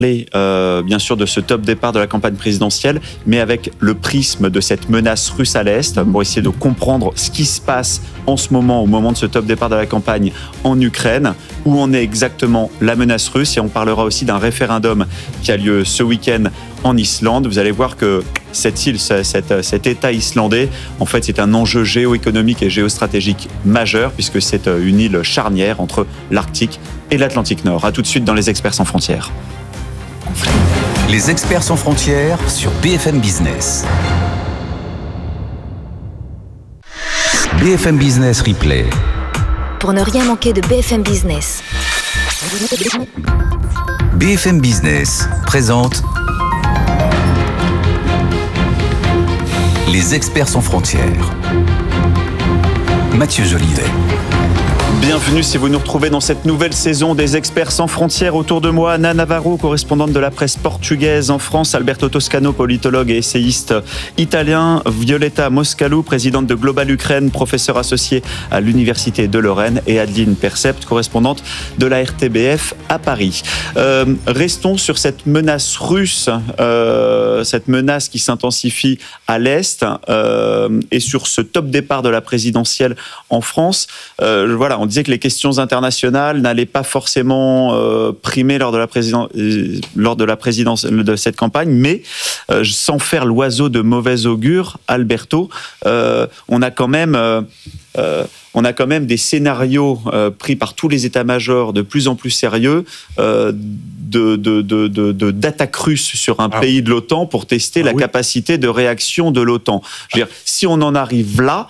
bien sûr de ce top départ de la campagne présidentielle, mais avec le prisme de cette menace russe à l'Est, pour essayer de comprendre ce qui se passe en ce moment, au moment de ce top départ de la campagne en Ukraine, où en est exactement la menace russe. Et on parlera aussi d'un référendum qui a lieu ce week-end en Islande. Vous allez voir que cette île, cet État islandais, en fait, c'est un enjeu géoéconomique et géostratégique majeur, puisque c'est une île charnière entre l'Arctique et l'Atlantique Nord. À tout de suite dans Les Experts sans frontières. Les Experts sans frontières sur BFM Business. BFM Business Replay. Pour ne rien manquer de BFM Business. BFM Business présente Les Experts sans frontières. Mathieu Jolivet. Bienvenue si vous nous retrouvez dans cette nouvelle saison des Experts sans frontières. Autour de moi, Anna Navarro, correspondante de la presse portugaise en France, Alberto Toscano, politologue et essayiste italien, Violetta Moscalou, présidente de Global Ukraine, professeure associée à l'Université de Lorraine, et Adeline Percept, correspondante de la RTBF à Paris. Restons sur cette menace russe, cette menace qui s'intensifie à l'Est, et sur ce top départ de la présidentielle en France. Voilà, on disait que les questions internationales n'allaient pas forcément primer lors de la présidence de cette campagne, mais sans faire l'oiseau de mauvais augure, Alberto, on a quand même des scénarios pris par tous les états-majors de plus en plus sérieux d'attaques russes sur un pays de l'OTAN pour tester la capacité de réaction de l'OTAN. Je veux dire, si on en arrive là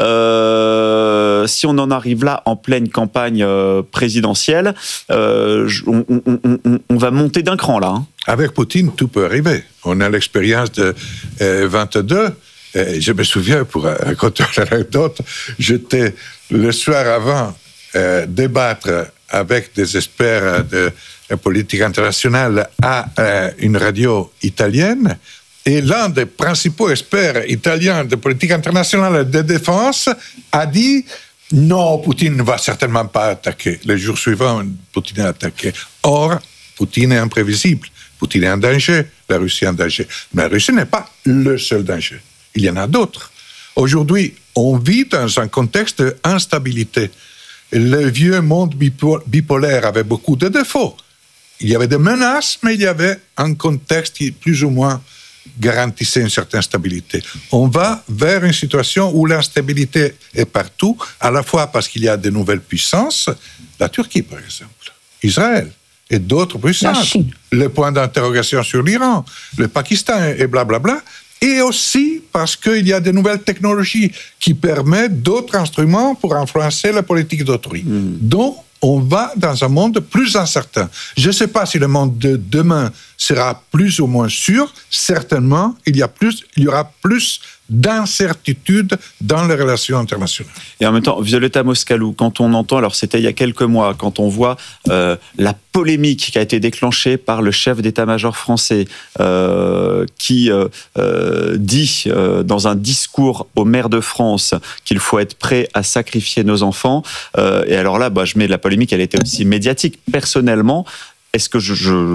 en pleine campagne présidentielle, on va monter d'un cran là. Hein. Avec Poutine, tout peut arriver. On a l'expérience de 22. Je me souviens, pour raconter l'anecdote, j'étais le soir avant débattre avec des experts de politique internationale à une radio italienne, et l'un des principaux experts italiens de politique internationale de défense a dit « Non, Poutine ne va certainement pas attaquer ». Le jour suivant, Poutine a attaqué. Or, Poutine est imprévisible. Poutine est en danger, la Russie est en danger. Mais la Russie n'est pas le seul danger. Il y en a d'autres. Aujourd'hui, on vit dans un contexte d'instabilité. Le vieux monde bipolaire avait beaucoup de défauts. Il y avait des menaces, mais il y avait un contexte qui, plus ou moins, garantissait une certaine stabilité. On va vers une situation où l'instabilité est partout, à la fois parce qu'il y a de nouvelles puissances, la Turquie, par exemple, Israël, et d'autres puissances. Le point d'interrogation sur l'Iran, le Pakistan, et blablabla. Et aussi parce qu'il y a de nouvelles technologies qui permettent d'autres instruments pour influencer la politique d'autrui. Donc, on va dans un monde plus incertain. Je ne sais pas si le monde de demain sera plus ou moins sûr. Certainement, il y aura plus d'incertitude dans les relations internationales. Et en même temps, Violetta Moscalou, quand on entend, alors c'était il y a quelques mois, quand on voit la polémique qui a été déclenchée par le chef d'état-major français qui dit dans un discours au maire de France qu'il faut être prêt à sacrifier nos enfants. Et alors là, je mets la polémique, elle était aussi médiatique. Personnellement, est-ce que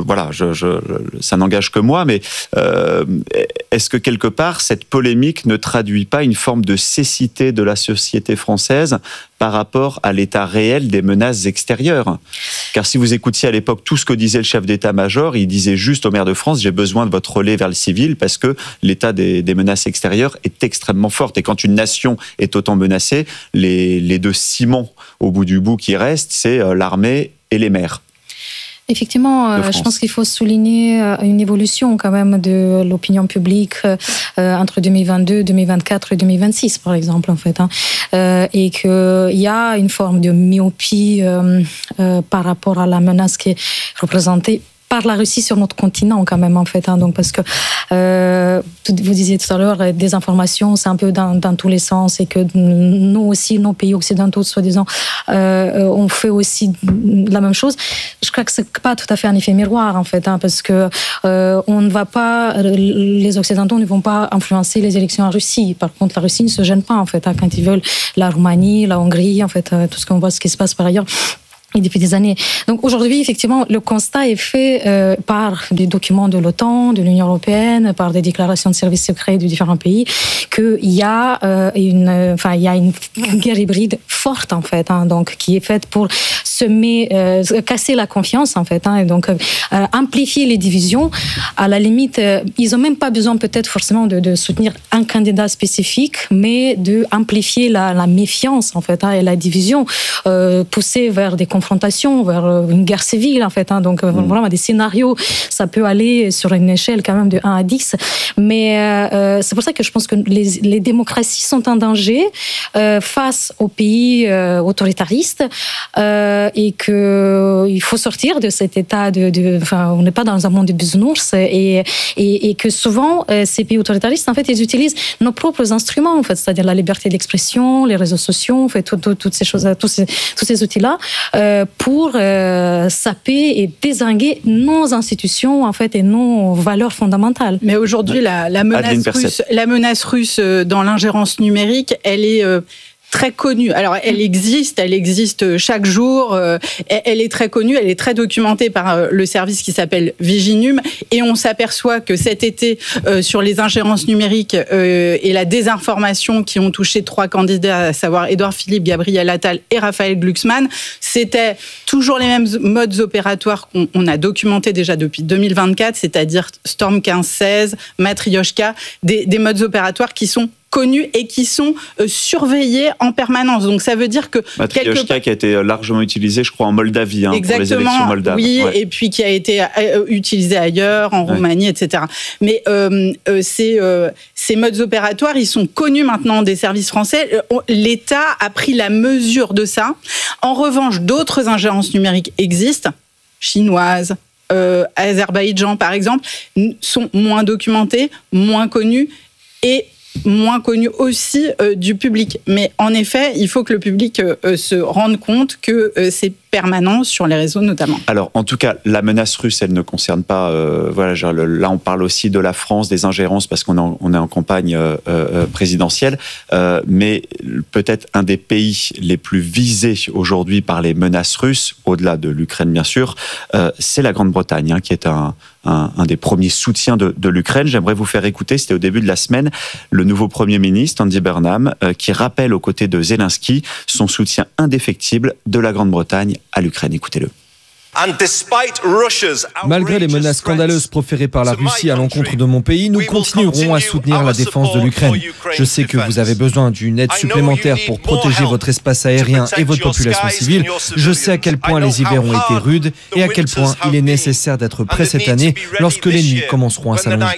ça n'engage que moi, mais est-ce que quelque part, cette polémique ne traduit pas une forme de cécité de la société française par rapport à l'état réel des menaces extérieures? Car si vous écoutiez à l'époque tout ce que disait le chef d'état-major, il disait juste au maire de France, j'ai besoin de votre relais vers le civil parce que l'état des menaces extérieures est extrêmement fort. Et quand une nation est autant menacée, les deux ciments au bout du bout qui restent, c'est l'armée et les mers. Effectivement, je pense qu'il faut souligner une évolution quand même de l'opinion publique entre 2022, 2024 et 2026, par exemple, en fait. Et qu'il y a une forme de myopie par rapport à la menace qui est représentée par la Russie sur notre continent quand même en fait. Donc parce que vous disiez tout à l'heure, des informations, c'est un peu dans tous les sens et que nous aussi, nos pays occidentaux, soi-disant, on fait aussi la même chose. Je crois que c'est pas tout à fait un effet miroir en fait, parce que on ne va pas, les Occidentaux ne vont pas influencer les élections en Russie. Par contre, la Russie ne se gêne pas en fait quand ils veulent la Roumanie, la Hongrie, en fait, tout ce qu'on voit, ce qui se passe par ailleurs. Et depuis des années. Donc aujourd'hui, effectivement, le constat est fait par des documents de l'OTAN, de l'Union européenne, par des déclarations de services secrets de différents pays, qu'il y a une guerre hybride forte en fait, donc qui est faite pour casser la confiance en fait, et donc amplifier les divisions. À la limite, ils ont même pas besoin peut-être forcément de soutenir un candidat spécifique, mais de amplifier la méfiance en fait, et la division, pousser vers des confrontation, vers une guerre civile en fait. Donc vraiment des scénarios, ça peut aller sur une échelle quand même de 1 à 10. Mais c'est pour ça que je pense que les démocraties sont en danger face aux pays autoritaristes et qu'il faut sortir de cet état on n'est pas dans un monde de bisounours et que souvent ces pays autoritaristes en fait ils utilisent nos propres instruments en fait, c'est-à-dire la liberté d'expression, les réseaux sociaux, en fait toutes ces choses, tous ces outils-là. Pour saper et dézinguer nos institutions en fait et nos valeurs fondamentales. Mais aujourd'hui, la menace russe dans l'ingérence numérique, elle est très connue. Alors, elle existe chaque jour. Elle est très connue, elle est très documentée par le service qui s'appelle Viginum. Et on s'aperçoit que cet été, sur les ingérences numériques et la désinformation qui ont touché 3 candidats, à savoir Édouard Philippe, Gabriel Attal et Raphaël Glucksmann, c'était toujours les mêmes modes opératoires qu'on a documentés déjà depuis 2024, c'est-à-dire Storm 1516, Matryoshka, des modes opératoires qui sont connus et qui sont surveillés en permanence. Donc ça veut dire que Matryoshka qui a été largement utilisé, je crois, en Moldavie, pour les élections moldaves. Oui, ouais. Et puis qui a été utilisé ailleurs, en Roumanie, etc. Mais ces modes opératoires, ils sont connus maintenant des services français. L'État a pris la mesure de ça. En revanche, d'autres ingérences numériques existent, chinoises, Azerbaïdjan par exemple, sont moins documentées, moins connues et moins connu aussi du public. Mais en effet, il faut que le public se rende compte que c'est permanent sur les réseaux notamment. Alors, en tout cas, la menace russe, elle ne concerne pas... là, on parle aussi de la France, des ingérences, parce qu'on est en campagne présidentielle. Mais peut-être un des pays les plus visés aujourd'hui par les menaces russes, au-delà de l'Ukraine, bien sûr, c'est la Grande-Bretagne, qui est un des premiers soutiens de l'Ukraine. J'aimerais vous faire écouter, c'était au début de la semaine, le nouveau Premier ministre, Andy Burnham, qui rappelle aux côtés de Zelensky son soutien indéfectible de la Grande-Bretagne à l'Ukraine. Écoutez-le. Malgré les menaces scandaleuses proférées par la Russie à l'encontre de mon pays, nous continuerons à soutenir la défense de l'Ukraine. Je sais que vous avez besoin d'une aide supplémentaire pour protéger votre espace aérien et votre population civile. Je sais à quel point les hivers ont été rudes et à quel point il est nécessaire d'être prêt cette année lorsque les nuits commenceront à s'allonger.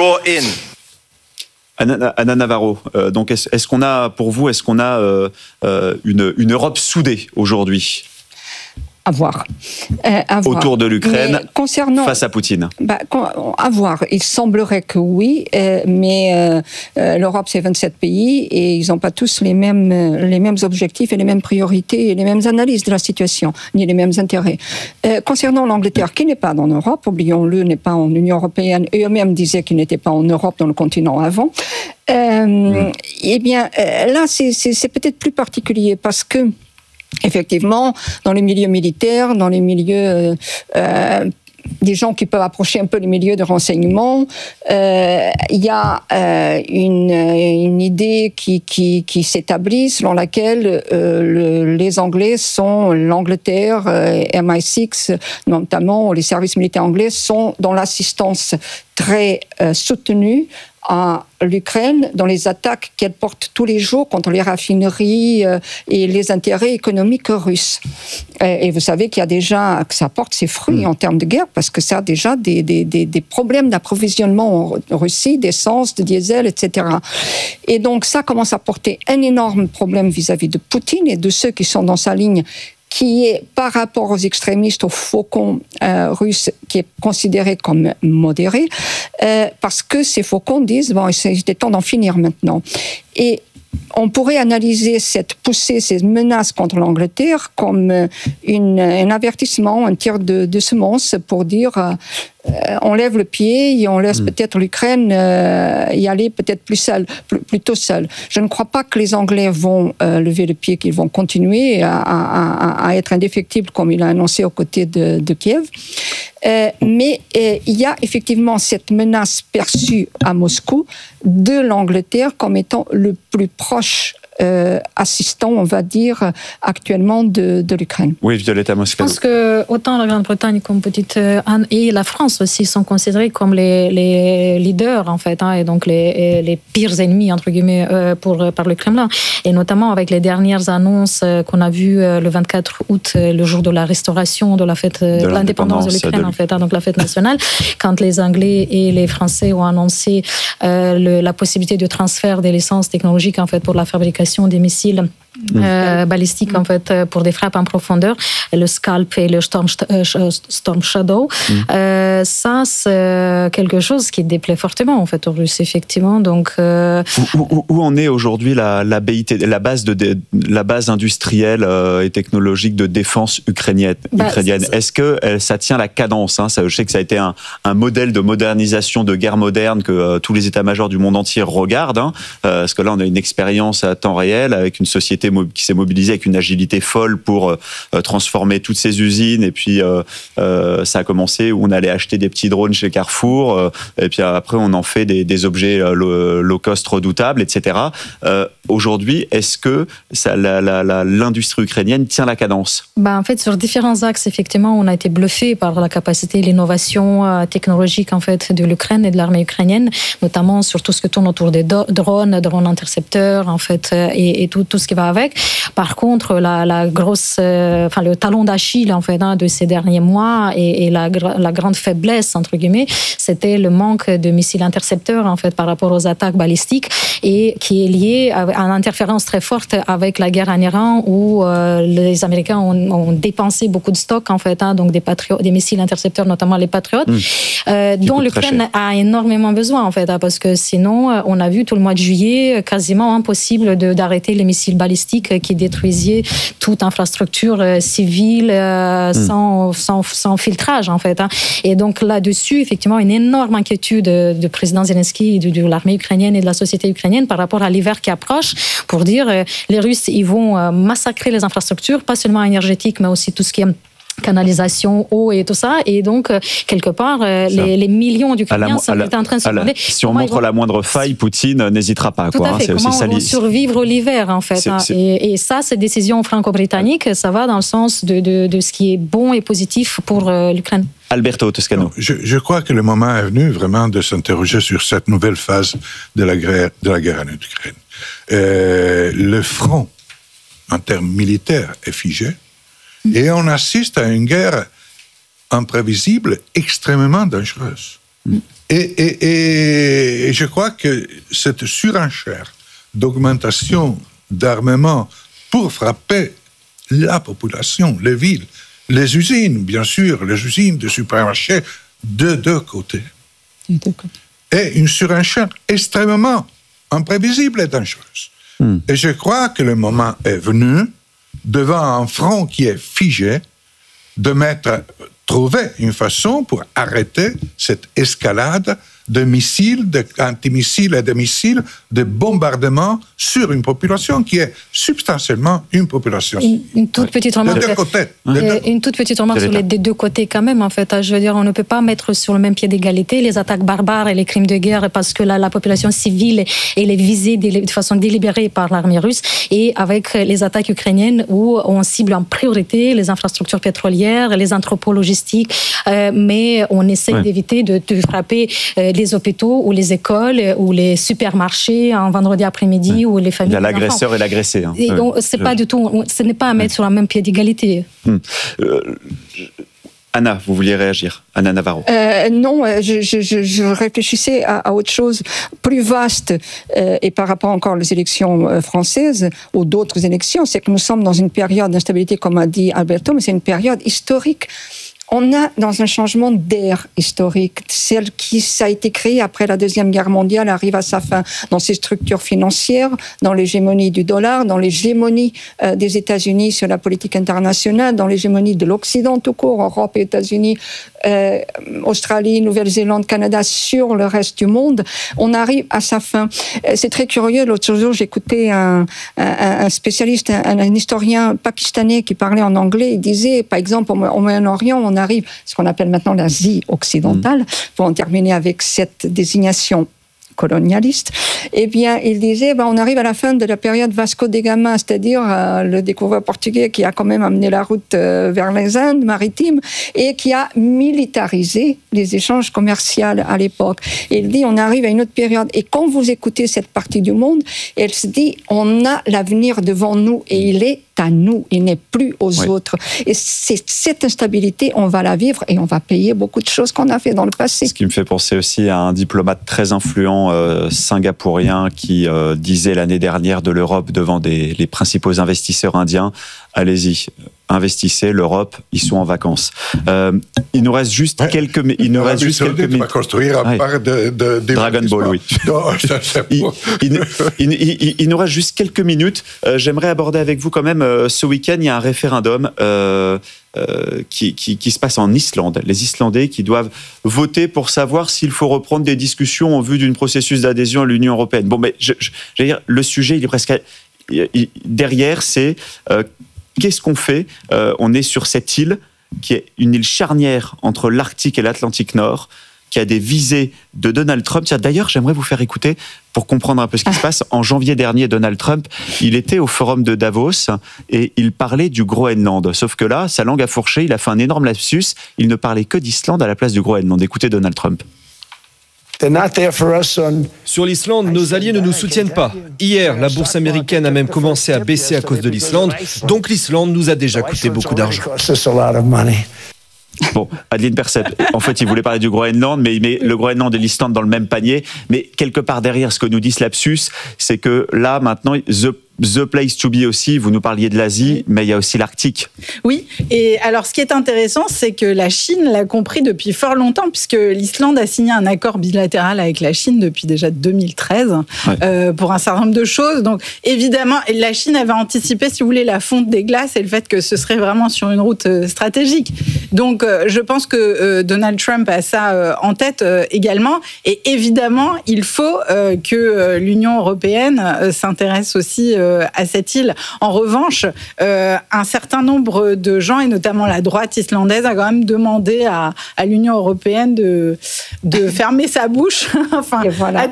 Anna Navarro, donc est-ce qu'on a, pour vous, une Europe soudée aujourd'hui ? À voir. Autour de l'Ukraine, face à Poutine. À voir. Il semblerait que oui, mais l'Europe, c'est 27 pays et ils n'ont pas tous les mêmes objectifs et les mêmes priorités et les mêmes analyses de la situation, ni les mêmes intérêts. Concernant l'Angleterre, qui n'est pas en Europe, oublions-le, n'est pas en Union européenne, et eux-mêmes disaient qu'ils n'étaient pas en Europe, dans le continent avant, eh bien, là, c'est peut-être plus particulier parce que effectivement, dans les milieux militaires, dans les milieux des gens qui peuvent approcher un peu les milieux de renseignement, il y a une idée qui s'établit selon laquelle les Anglais sont, l'Angleterre, MI6 notamment, les services militaires anglais sont dans l'assistance très soutenue à l'Ukraine dans les attaques qu'elle porte tous les jours contre les raffineries et les intérêts économiques russes. Et vous savez qu'il y a déjà, que ça porte ses fruits en termes de guerre, parce que ça a déjà des problèmes d'approvisionnement en Russie, d'essence, de diesel, etc. Et donc ça commence à porter un énorme problème vis-à-vis de Poutine et de ceux qui sont dans sa ligne, qui est, par rapport aux extrémistes, aux faucons russes, qui est considéré comme modéré, parce que ces faucons disent, bon, il est temps d'en finir maintenant. Et on pourrait analyser cette poussée, ces menaces contre l'Angleterre comme un avertissement, un tir de semonce pour dire on lève le pied et on laisse peut-être l'Ukraine y aller peut-être plutôt seule. Je ne crois pas que les Anglais vont lever le pied, qu'ils vont continuer à être indéfectibles comme il a annoncé aux côtés de Kiev. Mais il y a effectivement cette menace perçue à Moscou de l'Angleterre comme étant le plus proche assistant, on va dire, actuellement de l'Ukraine. Oui, Violetta Moscatello. Je pense que autant la Grande-Bretagne comme petite Anne et la France aussi sont considérés comme les leaders en fait, et donc les pires ennemis entre guillemets par le Kremlin, et notamment avec les dernières annonces qu'on a vues le 24 août, le jour de la restauration de la fête de l'indépendance de l'Ukraine en fait, donc la fête nationale, quand les Anglais et les Français ont annoncé la possibilité de transfert des licences technologiques en fait pour la fabrication des missiles balistiques en fait pour des frappes en profondeur, le Scalp et le Storm Shadow. Ça c'est quelque chose qui déplaît fortement en fait aux Russes effectivement. Donc où en est aujourd'hui la BIT, la base industrielle et technologique de défense ukrainienne. Est-ce que ça tient la cadence, hein? Je sais que ça a été un modèle de modernisation de guerre moderne que tous les états-majors du monde entier regardent, hein, parce que là on a une expérience à temps réel avec une société qui s'est mobilisée avec une agilité folle pour transformer toutes ces usines, et puis ça a commencé où on allait acheter des petits drones chez Carrefour, et puis après on en fait des objets low cost redoutables, etc. Aujourd'hui, est-ce que l'industrie ukrainienne tient la cadence? En fait, sur différents axes, effectivement, on a été bluffé par la capacité et l'innovation technologique en fait de l'Ukraine et de l'armée ukrainienne, notamment sur tout ce qui tourne autour des drones intercepteurs en fait, et tout ce qui va avec. Par contre, le talon d'Achille en fait de ces derniers mois et la grande faiblesse entre guillemets, c'était le manque de missiles intercepteurs en fait par rapport aux attaques balistiques, et qui est lié à une interférence très forte avec la guerre en Iran où les Américains ont dépensé beaucoup de stocks en fait, donc des missiles intercepteurs, notamment les Patriot, dont l'Ukraine a énormément besoin en fait, parce que sinon on a vu tout le mois de juillet quasiment impossible d'arrêter les missiles balistiques qui détruisaient toute infrastructure civile sans filtrage en fait. Et donc là-dessus, effectivement, une énorme inquiétude du président Zelensky, de l'armée ukrainienne et de la société ukrainienne par rapport à l'hiver qui approche, pour dire les Russes ils vont massacrer les infrastructures, pas seulement énergétiques, mais aussi tout ce qui est canalisation, eau et tout ça, et donc quelque part les millions d'Ukrainiens sont en train de se demander si on montre la moindre faille, Poutine n'hésitera pas. Tout à fait. Comment ils vont survivre l'hiver en fait. Et ça, ces décisions franco-britanniques, ça va dans le sens de ce qui est bon et positif pour l'Ukraine. Alberto Toscano. Je crois que le moment est venu vraiment de s'interroger sur cette nouvelle phase de la guerre en Ukraine. Le front, en termes militaires, est figé. Et on assiste à une guerre imprévisible, extrêmement dangereuse. Et je crois que cette surenchère d'augmentation d'armement pour frapper la population, les villes, les usines, bien sûr, les usines de supermarchés, de deux côtés. Et une surenchère extrêmement imprévisible et dangereuse. Et je crois que le moment est venu, devant un front qui est figé, de trouver une façon pour arrêter cette escalade de missiles, d'antimissiles et de missiles, de bombardements sur une population qui est substantiellement une population. Une toute petite remarque. De deux côtés. Une toute petite remarque sur des deux côtés quand même, en fait. Je veux dire, on ne peut pas mettre sur le même pied d'égalité les attaques barbares et les crimes de guerre, parce que la population civile elle est visée de façon délibérée par l'armée russe, et avec les attaques ukrainiennes où on cible en priorité les infrastructures pétrolières, les entrepôts logistiques, mais on essaie d'éviter de frapper les hôpitaux ou les écoles ou les supermarchés un vendredi après-midi ou les familles. Il y a l'agresseur et l'agressé. Hein. Et donc, pas du tout, ce n'est pas à mettre sur le même pied d'égalité. Anna, vous vouliez réagir? Anna Navarro. Non, je réfléchissais à autre chose plus vaste, et par rapport encore aux élections françaises ou d'autres élections, c'est que nous sommes dans une période d'instabilité, comme a dit Alberto, mais c'est une période historique on a dans un changement d'ère historique, celle qui ça a été créée après la Deuxième Guerre mondiale arrive à sa fin dans ses structures financières, dans l'hégémonie du dollar, dans l'hégémonie des États-Unis sur la politique internationale, dans l'hégémonie de l'Occident tout court, Europe et États-Unis, Australie, Nouvelle-Zélande, Canada, sur le reste du monde. On arrive à sa fin. C'est très curieux. L'autre jour, j'écoutais un spécialiste, un historien pakistanais qui parlait en anglais. Il disait, par exemple, au Moyen-Orient, on arrive, ce qu'on appelle maintenant l'Asie occidentale, pour en terminer avec cette désignation colonialiste, eh bien, il disait, on arrive à la fin de la période Vasco de Gama, c'est-à-dire le découvreur portugais qui a quand même amené la route vers les Indes maritimes et qui a militarisé les échanges commerciaux à l'époque. Il dit, on arrive à une autre période. Et quand vous écoutez cette partie du monde, elle se dit, on a l'avenir devant nous et il est à nous, il n'est plus aux autres. Et cette instabilité, on va la vivre et on va payer beaucoup de choses qu'on a fait dans le passé. Ce qui me fait penser aussi à un diplomate très influent singapourien qui disait l'année dernière de l'Europe devant les principaux investisseurs indiens, allez-y, investissez, l'Europe, ils sont en vacances. Il nous reste juste quelques minutes. Il va construire un parc de Dragon Ball, oui. Il nous reste juste quelques minutes. J'aimerais aborder avec vous quand même, ce week-end, il y a un référendum qui se passe en Islande. Les Islandais qui doivent voter pour savoir s'il faut reprendre des discussions en vue d'un processus d'adhésion à l'Union européenne. Bon, mais j'allais dire, le sujet, il est presque... Derrière, c'est... qu'est-ce qu'on fait ? On est sur cette île qui est une île charnière entre l'Arctique et l'Atlantique Nord, qui a des visées de Donald Trump. Tiens, d'ailleurs, j'aimerais vous faire écouter, pour comprendre un peu ce qui se passe. En janvier dernier, Donald Trump, il était au forum de Davos et il parlait du Groenland. Sauf que là, sa langue a fourché, il a fait un énorme lapsus. Il ne parlait que d'Islande à la place du Groenland. Écoutez Donald Trump. Sur l'Islande, nos alliés ne nous soutiennent pas. Hier, la bourse américaine a même commencé à baisser à cause de l'Islande, donc l'Islande nous a déjà coûté beaucoup d'argent. Bon, Adeline Percep, en fait, il voulait parler du Groenland, mais il met le Groenland et l'Islande dans le même panier. Mais quelque part derrière, ce que nous dit ce lapsus, c'est que là, maintenant, The place to be aussi, vous nous parliez de l'Asie, mais il y a aussi l'Arctique. Oui, et alors ce qui est intéressant, c'est que la Chine l'a compris depuis fort longtemps, puisque l'Islande a signé un accord bilatéral avec la Chine depuis déjà 2013, pour un certain nombre de choses. Donc évidemment, la Chine avait anticipé, si vous voulez, la fonte des glaces et le fait que ce serait vraiment sur une route stratégique. Donc je pense que Donald Trump a ça en tête également. Et évidemment, il faut que l'Union européenne s'intéresse aussi à cette île. En revanche, un certain nombre de gens, et notamment la droite islandaise, a quand même demandé à l'Union européenne de fermer sa bouche, enfin, voilà.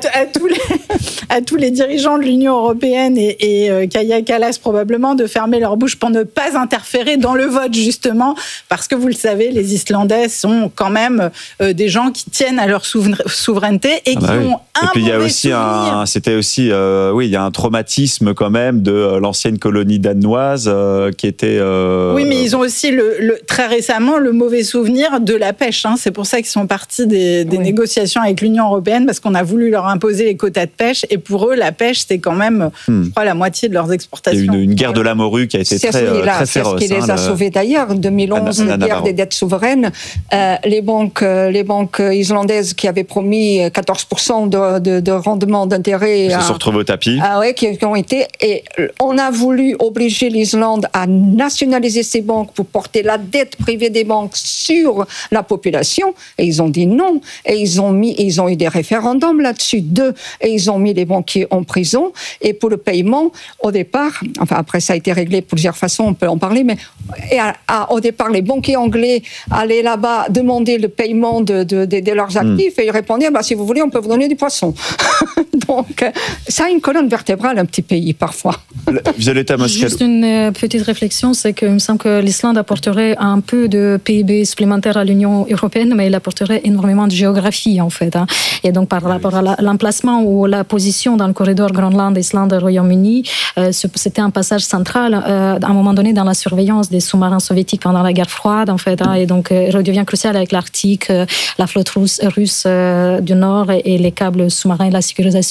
à tous les dirigeants de l'Union européenne et Kaja Kallas probablement, de fermer leur bouche pour ne pas interférer dans le vote, justement, parce que vous le savez, les Islandais sont quand même des gens qui tiennent à leur souveraineté et qui ont un puis il y a mauvais aussi souvenir. c'était aussi il y a un traumatisme quand même de l'ancienne colonie danoise qui était oui, mais ils ont aussi très récemment le mauvais souvenir de la pêche, hein. C'est pour ça qu'ils sont partis des négociations avec l'Union européenne, parce qu'on a voulu leur imposer les quotas de pêche, et pour eux la pêche c'est quand même je crois la moitié de leurs exportations. Il y a une guerre de la morue qui a été très féroce. C'est ce qui les a sauvés d'ailleurs. En 2011, la guerre des dettes souveraines, les banques islandaises qui avaient promis 14% de rendement d'intérêt se sont retrouvés au tapis. Qui ont été, et on a voulu obliger l'Islande à nationaliser ses banques pour porter la dette privée des banques sur la population, et ils ont dit non, et ils ont eu des référendums là-dessus, et ils ont mis les banquiers en prison, et pour le paiement, au départ, enfin après ça a été réglé de plusieurs façons, on peut en parler, mais au départ, les banquiers anglais allaient là-bas demander le paiement de leurs actifs, et ils répondaient, si vous voulez, on peut vous donner du poisson. Donc, ça a une colonne vertébrale, un petit pays, parfois. Violetta Moscalou. Juste une petite réflexion, c'est qu'il me semble que l'Islande apporterait un peu de PIB supplémentaire à l'Union européenne, mais il apporterait énormément de géographie, en fait. Et donc, par rapport à l'emplacement ou la position dans le corridor Groenland, Islande, Royaume-Uni, c'était un passage central, à un moment donné, dans la surveillance des sous-marins soviétiques pendant la guerre froide, en fait. Et donc, il redevient crucial avec l'Arctique, la flotte russe du Nord et les câbles sous-marins et la sécurisation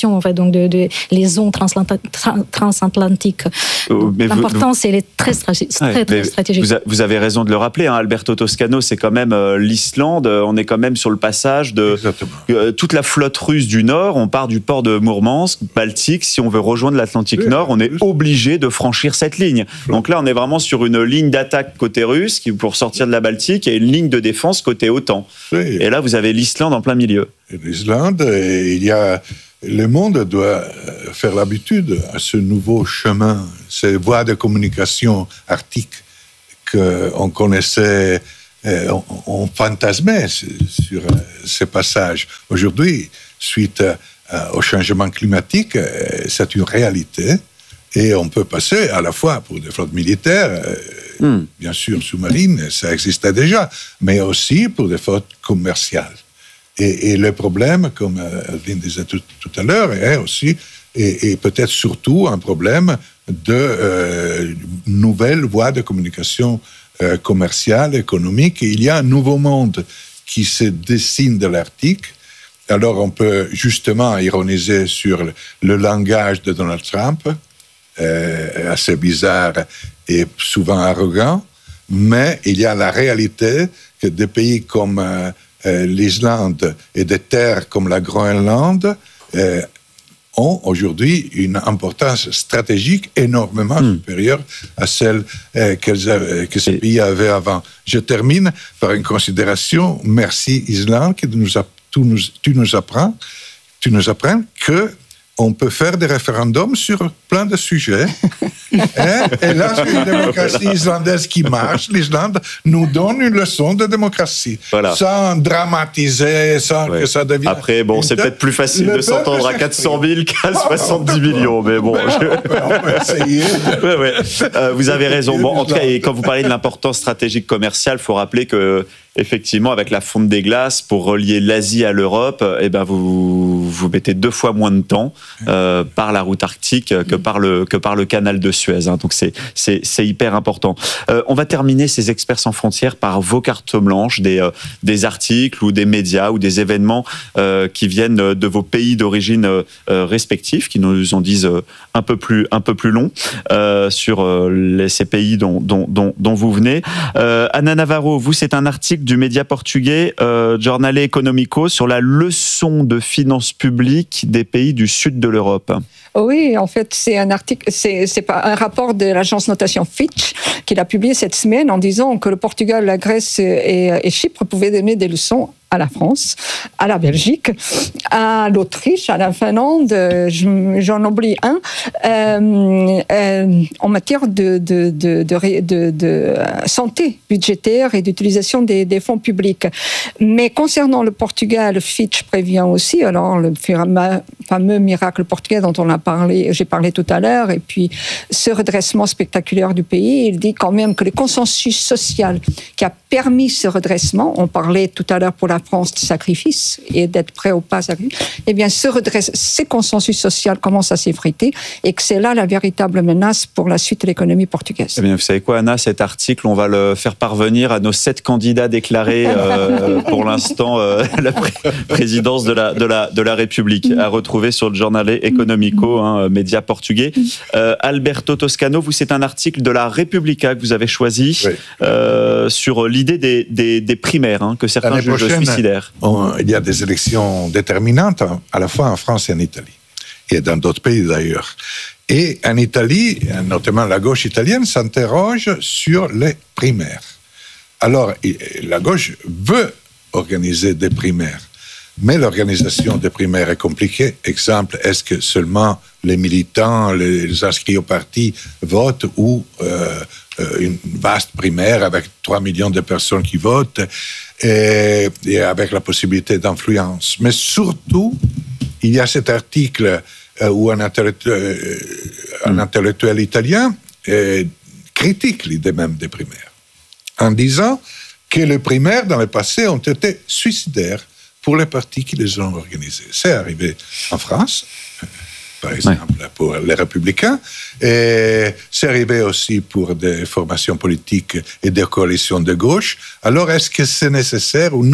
négociations en fait, donc de liaisons transatlantiques. L'importance, elle est très stratégique. Vous avez raison de le rappeler, hein, Alberto Toscano, c'est quand même l'Islande. On est quand même sur le passage de toute la flotte russe du Nord. On part du port de Mourmansk, Baltique. Si on veut rejoindre l'Atlantique Nord, on est obligé de franchir cette ligne. Donc là, on est vraiment sur une ligne d'attaque côté russe pour sortir de la Baltique et une ligne de défense côté OTAN. Et là, vous avez l'Islande en plein milieu. L'Islande, le monde doit faire l'habitude à ce nouveau chemin, ces voies de communication arctiques qu'on connaissait, on fantasmait sur ces passages. Aujourd'hui, suite au changement climatique, c'est une réalité. Et on peut passer à la fois pour des flottes militaires, bien sûr sous-marines, ça existait déjà, mais aussi pour des flottes commerciales. Et le problème, comme Adeline disait tout à l'heure, est aussi, et peut-être surtout, un problème de nouvelles voies de communication commerciale, économique. Et il y a un nouveau monde qui se dessine de l'Arctique. Alors on peut justement ironiser sur le langage de Donald Trump, assez bizarre et souvent arrogant, mais il y a la réalité que des pays comme l'Islande et des terres comme la Groenlande ont aujourd'hui une importance stratégique énormément supérieure à celle que ces pays avaient avant. Je termine par une considération. Merci Islande, que tu nous apprends que on peut faire des référendums sur plein de sujets. Et là, c'est une démocratie islandaise qui marche. L'Islande nous donne une leçon de démocratie. Voilà. Sans dramatiser, sans que ça devienne... Après, c'est peut-être plus facile de s'entendre à 400 000 qu'à 70 millions. Mais bon, on peut essayer. Vous avez raison. Bon, en tout cas, et quand vous parlez de l'importance stratégique commerciale, il faut rappeler que effectivement, avec la fonte des glaces, pour relier l'Asie à l'Europe, vous mettez 2 fois moins de temps par la route arctique que par le canal de Suez. Hein. Donc c'est hyper important. On va terminer ces experts sans frontières par vos cartes blanches, des articles ou des médias ou des événements qui viennent de vos pays d'origine respectifs, qui nous en disent un peu plus long sur ces pays dont vous venez. Ana Navarro, vous, c'est un article du média portugais Jornal Económico sur la leçon de finances publiques des pays du sud de l'Europe. Oui, en fait, c'est un article, c'est un rapport de l'agence notation Fitch qu'il a publié cette semaine en disant que le Portugal, la Grèce et Chypre pouvaient donner des leçons à la France, à la Belgique, à l'Autriche, à la Finlande, j'en oublie un, en matière de santé budgétaire et d'utilisation des fonds publics. Mais concernant le Portugal, Fitch prévient aussi, alors le fameux miracle portugais dont j'ai parlé tout à l'heure, et puis ce redressement spectaculaire du pays, il dit quand même que le consensus social qui a permis ce redressement, on parlait tout à l'heure pour la France de sacrifice et d'être prêt au pas à eh bien, ces consensus social commencent à s'effriter et que c'est là la véritable menace pour la suite de l'économie portugaise. Eh bien, vous savez quoi, Anna, cet article, on va le faire parvenir à nos 7 candidats déclarés pour l'instant la présidence de la République, à retrouver sur le Jornal Económico, média portugais. Alberto Toscano, vous, c'est un article de la República que vous avez choisi sur l'idée des primaires, que certains jugent suicidaires. Il y a des élections déterminantes à la fois en France et en Italie, et dans d'autres pays d'ailleurs. Et en Italie, notamment la gauche italienne, s'interroge sur les primaires. Alors, la gauche veut organiser des primaires, mais l'organisation des primaires est compliquée. Exemple, est-ce que seulement les militants, les inscrits au parti votent ou une vaste primaire avec 3 millions de personnes qui votent et avec la possibilité d'influence. Mais surtout, il y a cet article où un intellectuel italien critique l'idée même des primaires, en disant que les primaires dans le passé ont été suicidaires pour les partis qui les ont organisés. C'est arrivé en France, par exemple, pour les Républicains, et c'est arrivé aussi pour des formations politiques et des coalitions de gauche. Alors, est-ce que c'est nécessaire ou non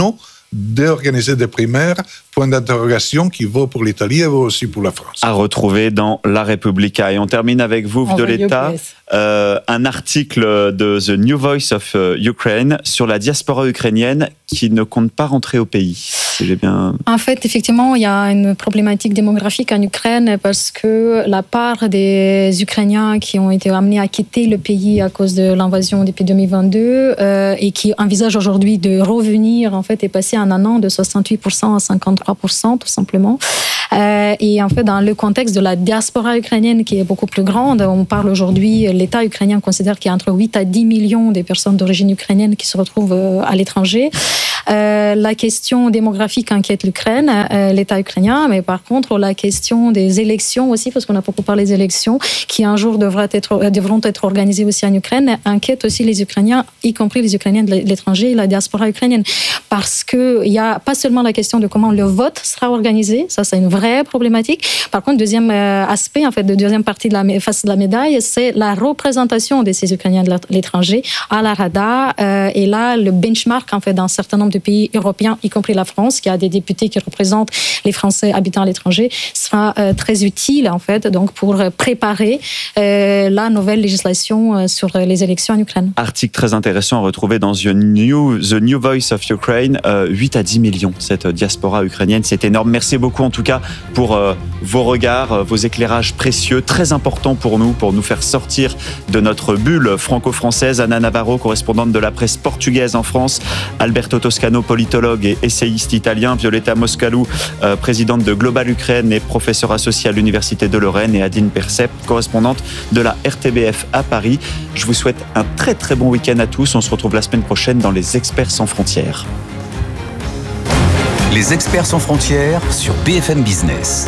d'organiser des primaires, point d'interrogation qui vaut pour l'Italie et vaut aussi pour la France. À retrouver dans La Repubblica. Et on termine avec vous, Violeta, un article de The New Voice of Ukraine sur la diaspora ukrainienne qui ne compte pas rentrer au pays. Si j'ai bien... En fait, effectivement, il y a une problématique démographique en Ukraine parce que la part des Ukrainiens qui ont été amenés à quitter le pays à cause de l'invasion depuis 2022 et qui envisagent aujourd'hui de revenir, en fait, est passée en un an de 68% à 53%, tout simplement. Et en fait, dans le contexte de la diaspora ukrainienne qui est beaucoup plus grande, on parle aujourd'hui, l'État ukrainien considère qu'il y a entre 8 à 10 millions de personnes d'origine ukrainienne qui se retrouvent à l'étranger. La question démographique inquiète l'Ukraine, l'État ukrainien, mais par contre, la question des élections aussi, parce qu'on a beaucoup parlé des élections, qui un jour devront être organisées aussi en Ukraine, inquiète aussi les Ukrainiens, y compris les Ukrainiens de l'étranger et la diaspora ukrainienne. Parce qu'il n'y a pas seulement la question de comment le vote sera organisé, ça c'est une vraie problématique. Par contre, deuxième aspect, en fait, de deuxième partie de la face de la médaille, c'est la représentation de ces Ukrainiens de l'étranger à la Rada. Et là, le benchmark, en fait, d'un certain nombre de pays européens, y compris la France, qui a des députés qui représentent les Français habitant à l'étranger, sera très utile, en fait, donc pour préparer la nouvelle législation sur les élections en Ukraine. Article très intéressant à retrouver dans The New Voice of Ukraine. 8 à 10 millions, cette diaspora ukrainienne, c'est énorme. Merci beaucoup en tout cas pour vos regards, vos éclairages précieux, très importants pour nous faire sortir de notre bulle franco-française. Anna Navarro, correspondante de la presse portugaise en France, Alberto Toscano, politologue et essayiste italien, Violeta Moscalou, présidente de Global Ukraine et professeure associée à l'Université de Lorraine, et Adine Percep, correspondante de la RTBF à Paris. Je vous souhaite un très très bon week-end à tous. On se retrouve la semaine prochaine dans Les Experts sans frontières. Les Experts sans frontières sur BFM Business.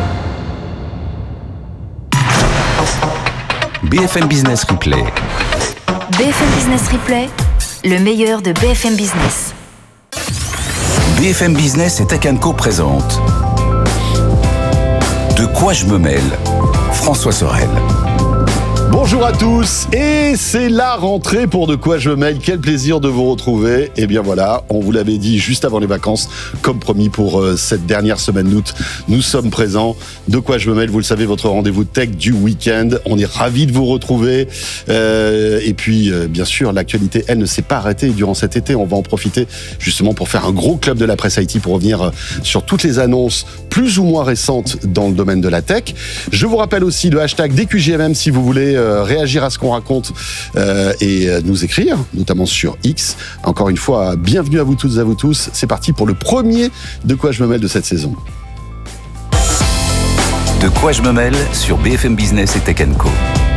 BFM Business Replay. BFM Business Replay, le meilleur de BFM Business. BFM Business et Tech & Co présente De quoi je me mêle, François Sorel. Bonjour à tous, et c'est la rentrée pour De quoi je me mêle. Quel plaisir de vous retrouver. Et bien voilà, on vous l'avait dit juste avant les vacances, comme promis pour cette dernière semaine d'août, nous sommes présents. De quoi je me mêle, vous le savez, votre rendez-vous tech du week-end. On est ravis de vous retrouver. Et puis, bien sûr, l'actualité, elle ne s'est pas arrêtée. Durant cet été, on va en profiter justement pour faire un gros club de la presse IT pour revenir sur toutes les annonces plus ou moins récentes dans le domaine de la tech. Je vous rappelle aussi le hashtag DQJMM si vous voulez réagir à ce qu'on raconte et nous écrire, notamment sur X. Encore une fois, bienvenue à vous toutes et à vous tous. C'est parti pour le premier De quoi je me mêle de cette saison. De quoi je me mêle sur BFM Business et Tech & Co.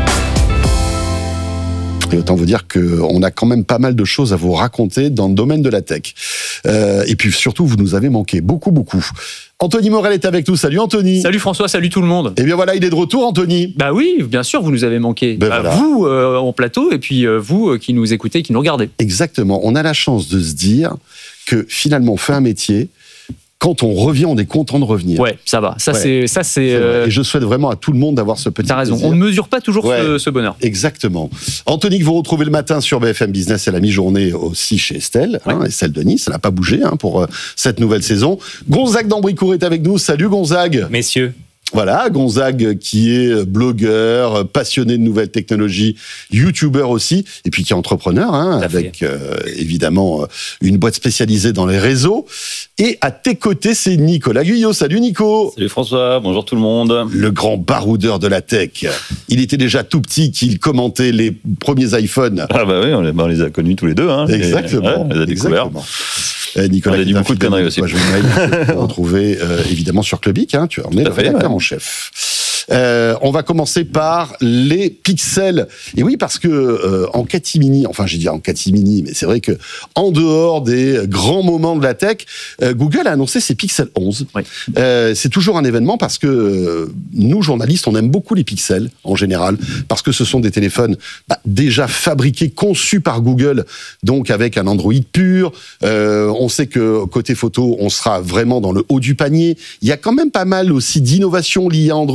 Et autant vous dire qu'on a quand même pas mal de choses à vous raconter dans le domaine de la tech. Et puis surtout, vous nous avez manqué beaucoup. Anthony Morel est avec nous. Salut Anthony. Salut François, salut tout le monde. Et bien voilà, il est de retour Anthony. Bah oui, bien sûr, vous nous avez manqué. Voilà. Vous en plateau et puis vous qui nous écoutez, qui nous regardez. Exactement, on a la chance de se dire que finalement on fait un métier. Quand on revient, on est content de revenir. Ouais, ça va. C'est Et je souhaite vraiment à tout le monde d'avoir ce petit T'as raison, plaisir. on ne mesure pas toujours ce bonheur. Exactement. Anthony, que vous retrouvez le matin sur BFM Business, c'est la mi-journée aussi chez Estelle, Estelle Denis, ça n'a pas bougé pour cette nouvelle saison. Gonzague d'Ambricourt est avec nous. Salut Gonzague. Messieurs. Voilà, Gonzague qui est blogueur, passionné de nouvelles technologies, youtubeur aussi, et puis qui est entrepreneur, avec évidemment une boîte spécialisée dans les réseaux. Et à tes côtés, c'est Nicolas Guyot. Salut Nico. Salut François, bonjour tout le monde. Le grand baroudeur de la tech. Il était déjà tout petit qu'il commentait les premiers iPhones. Ah bah oui, on les a connus tous les deux. Exactement. On les a découverts. Nicolas, on a dit beaucoup de conneries aussi. Je vais retrouver évidemment sur Clubic, tu en es le rédacteur en chef. On va commencer par les pixels. Et oui, parce que en catimini, mais c'est vrai que en dehors des grands moments de la tech, Google a annoncé ses Pixel 11. Oui. C'est toujours un événement parce que nous, journalistes, on aime beaucoup les pixels en général, parce que ce sont des téléphones déjà fabriqués, conçus par Google, donc avec un Android pur. On sait que côté photo, on sera vraiment dans le haut du panier. Il y a quand même pas mal aussi d'innovations liées à Android.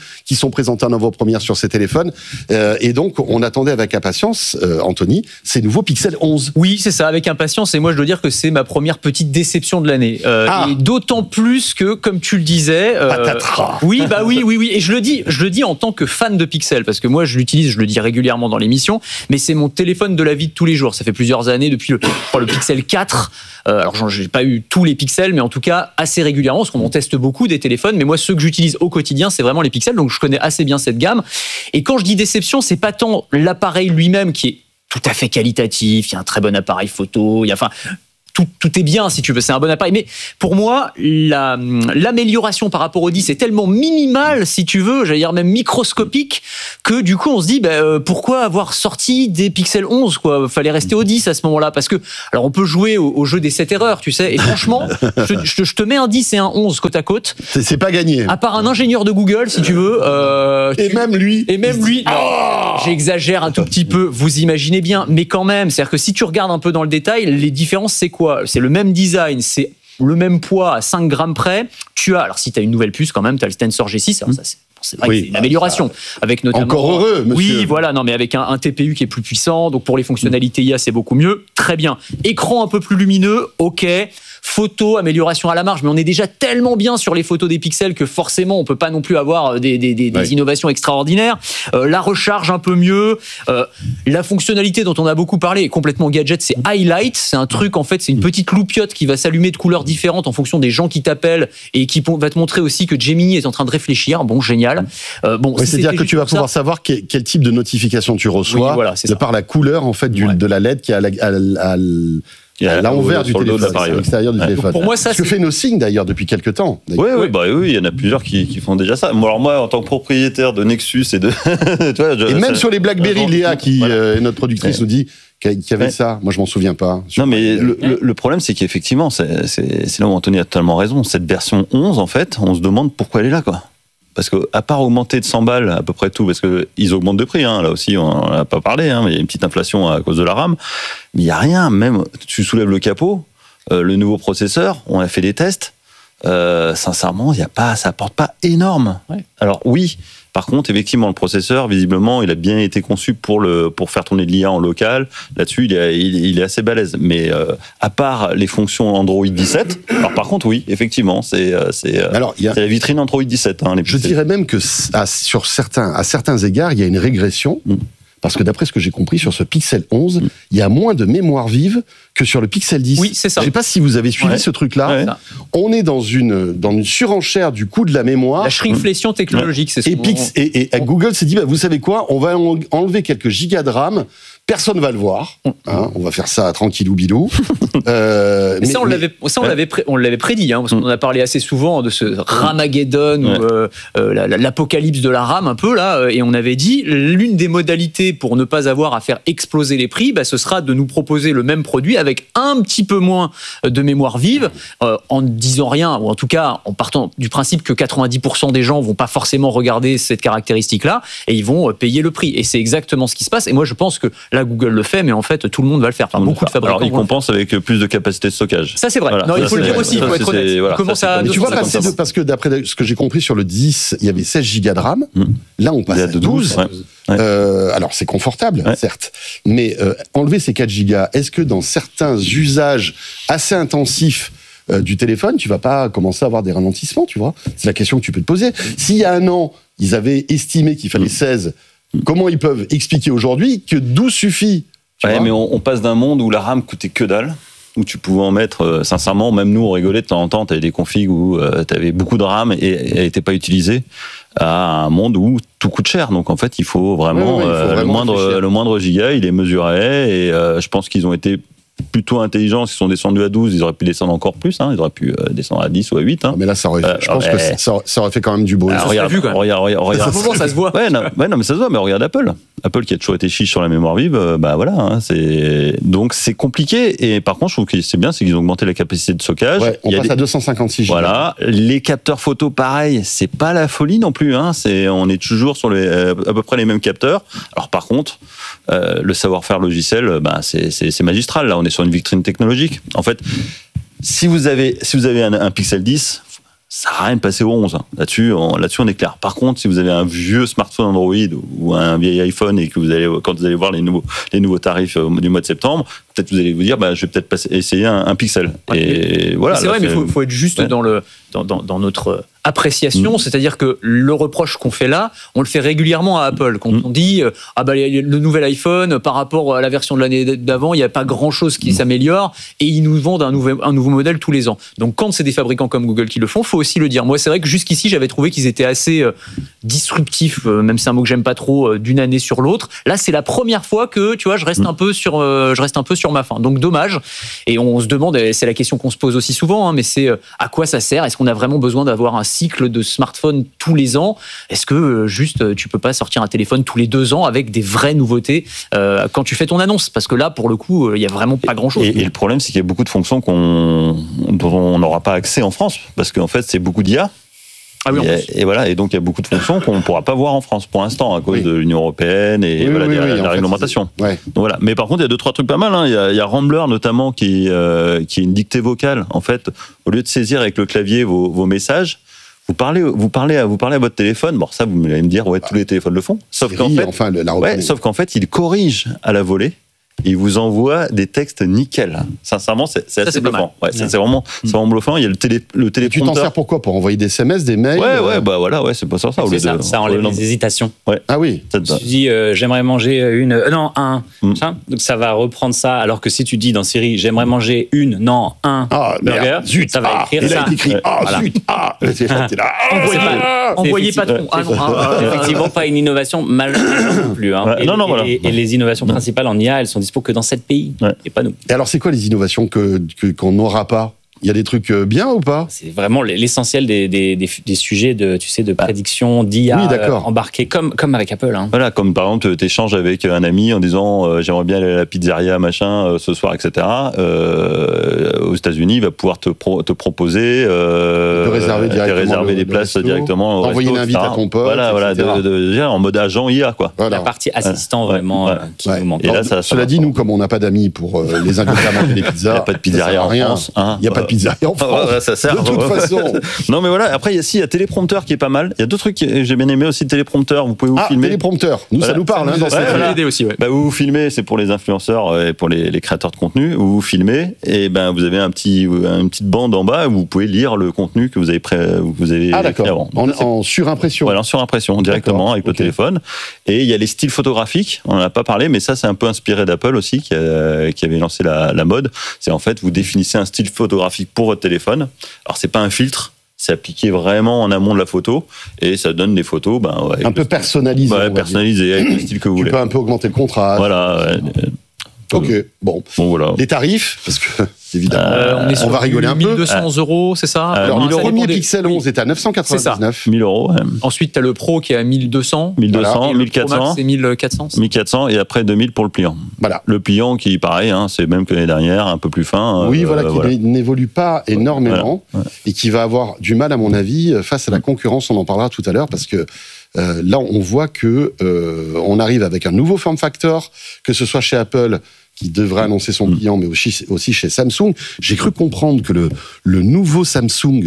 qui sont présentés en avant-première sur ces téléphones. Et donc, on attendait avec impatience, Anthony, ces nouveaux Pixel 11. Oui, c'est ça, avec impatience. Et moi, je dois dire que c'est ma première petite déception de l'année. Et d'autant plus que, comme tu le disais... oui. Et je le dis en tant que fan de Pixel, parce que moi, je l'utilise, je le dis régulièrement dans l'émission, mais c'est mon téléphone de la vie de tous les jours. Ça fait plusieurs années, depuis le Pixel 4. Alors, j'ai pas eu tous les Pixels, mais en tout cas, assez régulièrement, parce qu'on en teste beaucoup des téléphones. Mais moi, ceux que j'utilise au quotidien, c'est vraiment les Pixels. Donc, je connais assez bien cette gamme. Et quand je dis déception, c'est pas tant l'appareil lui-même qui est tout à fait qualitatif. Il y a un très bon appareil photo. Tout est bien, si tu veux, c'est un bon appareil. Mais pour moi, l'amélioration par rapport au 10 est tellement minimale, si tu veux, j'allais dire même microscopique, que du coup, on se dit, pourquoi avoir sorti des Pixel 11, quoi? Fallait rester au 10 à ce moment-là. Parce que, alors, on peut jouer au jeu des 7 erreurs, tu sais. Et franchement, je te mets un 10 et un 11 côte à côte. C'est pas gagné. À part un ingénieur de Google, si tu veux. Même lui. Non, j'exagère un tout petit peu, vous imaginez bien. Mais quand même, c'est-à-dire que si tu regardes un peu dans le détail, les différences, c'est quoi? C'est le même design, c'est le même poids à 5 grammes près. Alors si tu as une nouvelle puce quand même, tu as le Tensor G6, alors ça c'est vrai que c'est une amélioration. Avec notamment, encore heureux, monsieur. Oui, voilà, non, mais avec un TPU qui est plus puissant, donc pour les fonctionnalités IA, c'est beaucoup mieux. Très bien. Écran un peu plus lumineux, ok. Photo, amélioration à la marge, mais on est déjà tellement bien sur les photos des pixels que forcément on peut pas non plus avoir des innovations extraordinaires. La recharge un peu mieux, la fonctionnalité dont on a beaucoup parlé est complètement gadget, c'est Highlight, c'est un truc en fait, c'est une petite loupiote qui va s'allumer de couleurs différentes en fonction des gens qui t'appellent et qui va te montrer aussi que Gemini est en train de réfléchir. Bon, génial. C'est-à-dire que tu vas pouvoir savoir quel type de notification tu reçois par la couleur en fait de la LED qui est à l'envers du téléphone, à l'extérieur du téléphone. Pour moi, ça, ce que fait Nothing d'ailleurs depuis quelques temps. Oui, il y en a plusieurs qui font déjà ça. Alors moi, en tant que propriétaire de Nexus et de... même sur les BlackBerry, Léa, qui est notre productrice, nous dit qu'il y avait ça. Moi, je m'en souviens pas. Non, mais le problème, c'est qu'effectivement, c'est là où Anthony a totalement raison. Cette version 11, en fait, on se demande pourquoi elle est là, quoi. Parce que, à part augmenter de 100 balles, à peu près tout, parce qu'ils augmentent de prix, là aussi, on n'en a pas parlé, mais il y a une petite inflation à cause de la RAM. Mais il n'y a rien, même, tu soulèves le capot, le nouveau processeur, on a fait des tests, sincèrement, ça apporte pas énorme. Ouais. Alors, oui. Par contre, effectivement, le processeur, visiblement, il a bien été conçu pour faire tourner de l'IA en local. Là-dessus, il est assez balèze. Mais à part les fonctions Android 17, alors par contre, oui, effectivement, c'est la vitrine Android 17. Je dirais même que à certains égards, il y a une régression. Parce que d'après ce que j'ai compris, sur ce Pixel 11, il y a moins de mémoire vive que sur le Pixel 10. Oui, c'est ça. Je ne sais pas si vous avez suivi ce truc-là. Ouais. On est dans une surenchère du coût de la mémoire. La shrinkflation technologique, c'est ce et Google s'est dit, vous savez quoi, on va enlever quelques gigas de RAM. Personne va le voir. On va faire ça tranquillou bilou. On l'avait prédit, parce qu'on en a parlé assez souvent de ce Ramageddon ou l'apocalypse de la RAM un peu là, et on avait dit l'une des modalités pour ne pas avoir à faire exploser les prix, ce sera de nous proposer le même produit avec un petit peu moins de mémoire vive, en ne disant rien, ou en tout cas en partant du principe que 90% des gens vont pas forcément regarder cette caractéristique-là, et ils vont payer le prix. Et c'est exactement ce qui se passe. Et moi, je pense que là, Google le fait, mais en fait, tout le monde va le faire. Enfin, beaucoup de fabricants. Alors, ils compensent avec plus de capacité de stockage. Ça, c'est vrai. Voilà. Non, il faut le dire aussi, il faut être honnête. Voilà, mais tu vois, parce que d'après ce que j'ai compris, sur le 10, il y avait 16 gigas de RAM. Là, on passe à 12. Alors, c'est confortable, certes. Mais enlever ces 4 gigas, est-ce que dans certains usages assez intensifs du téléphone, tu vas pas commencer à avoir des ralentissements, tu vois? C'est la question que tu peux te poser. S'il y a un an, ils avaient estimé qu'il fallait 16, comment ils peuvent expliquer aujourd'hui que 12 suffit? Mais on passe d'un monde où la RAM coûtait que dalle, où tu pouvais en mettre, sincèrement, même nous on rigolait de temps en temps, tu avais des configs où tu avais beaucoup de RAM et elle n'était pas utilisée, à un monde où tout coûte cher. Donc en fait, il faut vraiment, le moindre giga, il est mesuré, et je pense qu'ils ont été plutôt intelligents, ils sont descendus à 12, ils auraient pu descendre encore plus, ils auraient pu descendre à 10 ou à 8. Mais là, je pense que ça aurait fait quand même du beau. Regarde, ça se voit. Non, mais ça se voit, mais regarde Apple qui a toujours été chiche sur la mémoire vive, donc c'est compliqué, et par contre, je trouve que c'est bien, c'est qu'ils ont augmenté la capacité de stockage. On passe à 256 Go. Voilà, les capteurs photo, pareil, c'est pas la folie non plus, on est toujours sur à peu près les mêmes capteurs. Alors par contre, le savoir-faire logiciel, c'est magistral. Là, on est sur une vitrine technologique. En fait, si vous avez un Pixel 10, ça n'a rien de passer au 11. Là-dessus, on est clair. Par contre, si vous avez un vieux smartphone Android ou un vieil iPhone et que quand vous allez voir les nouveaux tarifs du mois de septembre, peut-être vous allez vous dire, je vais peut-être essayer un Pixel. Et voilà. C'est vrai, mais il faut être juste dans notre appréciation, c'est-à-dire que le reproche qu'on fait là, on le fait régulièrement à Apple. Quand on dit le nouvel iPhone, par rapport à la version de l'année d'avant, il n'y a pas grand-chose qui s'améliore, et ils nous vendent un nouveau modèle tous les ans. Donc quand c'est des fabricants comme Google qui le font, il faut aussi le dire. Moi, c'est vrai que jusqu'ici, j'avais trouvé qu'ils étaient assez disruptifs, même si c'est un mot que j'aime pas trop, d'une année sur l'autre. Là, c'est la première fois que, tu vois, je reste un peu sur ma faim. Donc dommage. Et on se demande, et c'est la question qu'on se pose aussi souvent, mais c'est à quoi ça sert ? Est-ce qu'on a vraiment besoin d'avoir un cycle de smartphone tous les ans ? Est-ce que juste tu peux pas sortir un téléphone tous les 2 ans avec des vraies nouveautés quand tu fais ton annonce ? Parce que là, pour le coup, il y a vraiment pas grand-chose. Et le problème, c'est qu'il y a beaucoup de fonctions dont on n'aura pas accès en France, parce qu'en fait, c'est beaucoup d'IA. Ah oui, et voilà, et donc il y a beaucoup de fonctions qu'on ne pourra pas voir en France pour l'instant à cause de l'Union européenne et de la réglementation. Donc voilà. Mais par contre, il y a 2-3 trucs pas mal. Il y a Rambler notamment qui est une dictée vocale. En fait, au lieu de saisir avec le clavier vos messages, vous parlez à votre téléphone. Bon, ça, vous allez me dire, tous les téléphones le font. Sauf qu'en fait, il corrige à la volée. Il vous envoie des textes nickel. Sincèrement, c'est assez bluffant. C'est vraiment bluffant. Il y a le téléprompteur. Tu t'en sers pourquoi ? Pour envoyer des SMS, des mails ? C'est pas ça. Ça enlève les hésitations. Ouais. Ah oui. Si tu dis j'aimerais manger un. Donc ça va reprendre ça. Alors que si tu dis dans Siri j'aimerais manger un burger, ça va écrire ça. Envoyez patron. Effectivement, pas une innovation majeure non plus. Et les innovations principales en IA, elles sont dispo que dans 7 pays et pas nous. Et alors, c'est quoi les innovations qu'on n'aura pas ? Il y a des trucs bien ou pas ? C'est vraiment l'essentiel des sujets de prédiction, d'IA embarqués comme avec Apple. Voilà, comme par exemple, tu échanges avec un ami en disant j'aimerais bien aller à la pizzeria ce soir, etc. Aux États-Unis, il va pouvoir te proposer de réserver des places directement. Envoyer une invite à ton pote. Voilà, en mode agent IA, quoi. La partie assistant vraiment qui nous manque. Et là, cela dit, nous, comme on n'a pas d'amis pour les inviter à manger des pizzas, il n'y a pas de pizzeria en France. Il n'y a pas de pizzeria en France. Ça sert. De toute façon. Non, mais voilà. Après, il y a téléprompteur qui est pas mal. Il y a d'autres trucs que j'ai bien aimé aussi. Téléprompteur. Vous pouvez vous filmer. Téléprompteur. Ça nous parle. Dans cette idée aussi. Vous vous filmez. C'est pour les influenceurs et pour les créateurs de contenu. Vous vous filmez et vous avez une petite bande en bas où vous pouvez lire le contenu que vous avez écrit avant. En surimpression. Voilà, en surimpression directement avec le téléphone. Et il y a les styles photographiques. On n'en a pas parlé, mais ça, c'est un peu inspiré d'Apple aussi qui avait lancé la mode. C'est en fait, vous définissez un style photographique pour votre téléphone. Alors, c'est pas un filtre, c'est appliqué vraiment en amont de la photo et ça donne des photos un peu personnalisées. Personnalisées avec le style que vous voulez. Tu peux un peu augmenter le contraste. Voilà. Ok, bon voilà. Les tarifs, parce que évidemment, on va rigoler un peu. 1200 €, c'est ça? Alors, le premier Pixel 11 est à 999. 1000 €. Ouais. Ensuite, tu as le Pro qui est à 1200. 1200, 1400. C'est 1400. 1400 et après 2000 pour le pliant. Voilà. Le pliant qui, pareil, c'est même que l'année dernière, un peu plus fin. Qui n'évolue pas énormément et qui va avoir du mal, à mon avis, face à la concurrence. On en parlera tout à l'heure parce que là, on voit que on arrive avec un nouveau form factor, que ce soit chez Apple, qui devrait annoncer son client, mais aussi chez Samsung. J'ai cru comprendre que le nouveau Samsung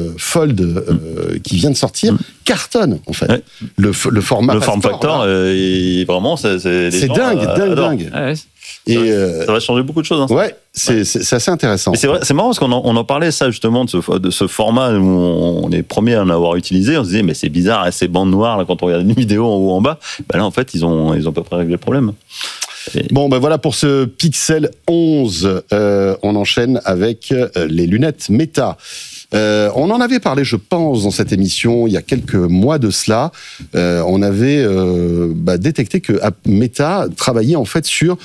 Fold qui vient de sortir cartonne, en fait. Ouais. Le format le form factor, vraiment, c'est dingue. Ouais. Et ça va changer beaucoup de choses. Ouais, c'est assez intéressant. Mais c'est marrant parce qu'on en parlait ça justement de ce format où on est premier à en avoir utilisé. On se disait mais c'est bizarre, ces bandes noires là, quand on regarde une vidéo en haut en bas. Là en fait ils ont à peu près réglé le problème. Bon, voilà pour ce Pixel 11. On enchaîne avec les lunettes Meta. On en avait parlé, je pense, dans cette émission il y a quelques mois de cela. On avait détecté que Meta travaillait en fait sur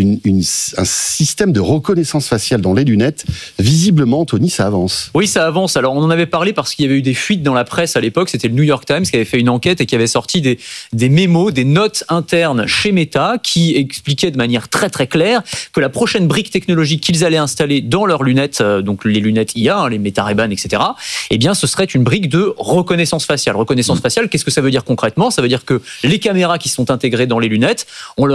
un système de reconnaissance faciale dans les lunettes. Visiblement, Tony, ça avance. Oui, ça avance. Alors, on en avait parlé parce qu'il y avait eu des fuites dans la presse à l'époque. C'était le New York Times qui avait fait une enquête et qui avait sorti des mémos, des notes internes chez Meta qui expliquaient de manière très très claire que la prochaine brique technologique qu'ils allaient installer dans leurs lunettes, donc les lunettes IA, les Meta Ray-Ban, etc., eh bien, ce serait une brique de reconnaissance faciale. Reconnaissance faciale, qu'est-ce que ça veut dire concrètement ? Ça veut dire que les caméras qui sont intégrées dans les lunettes, on leur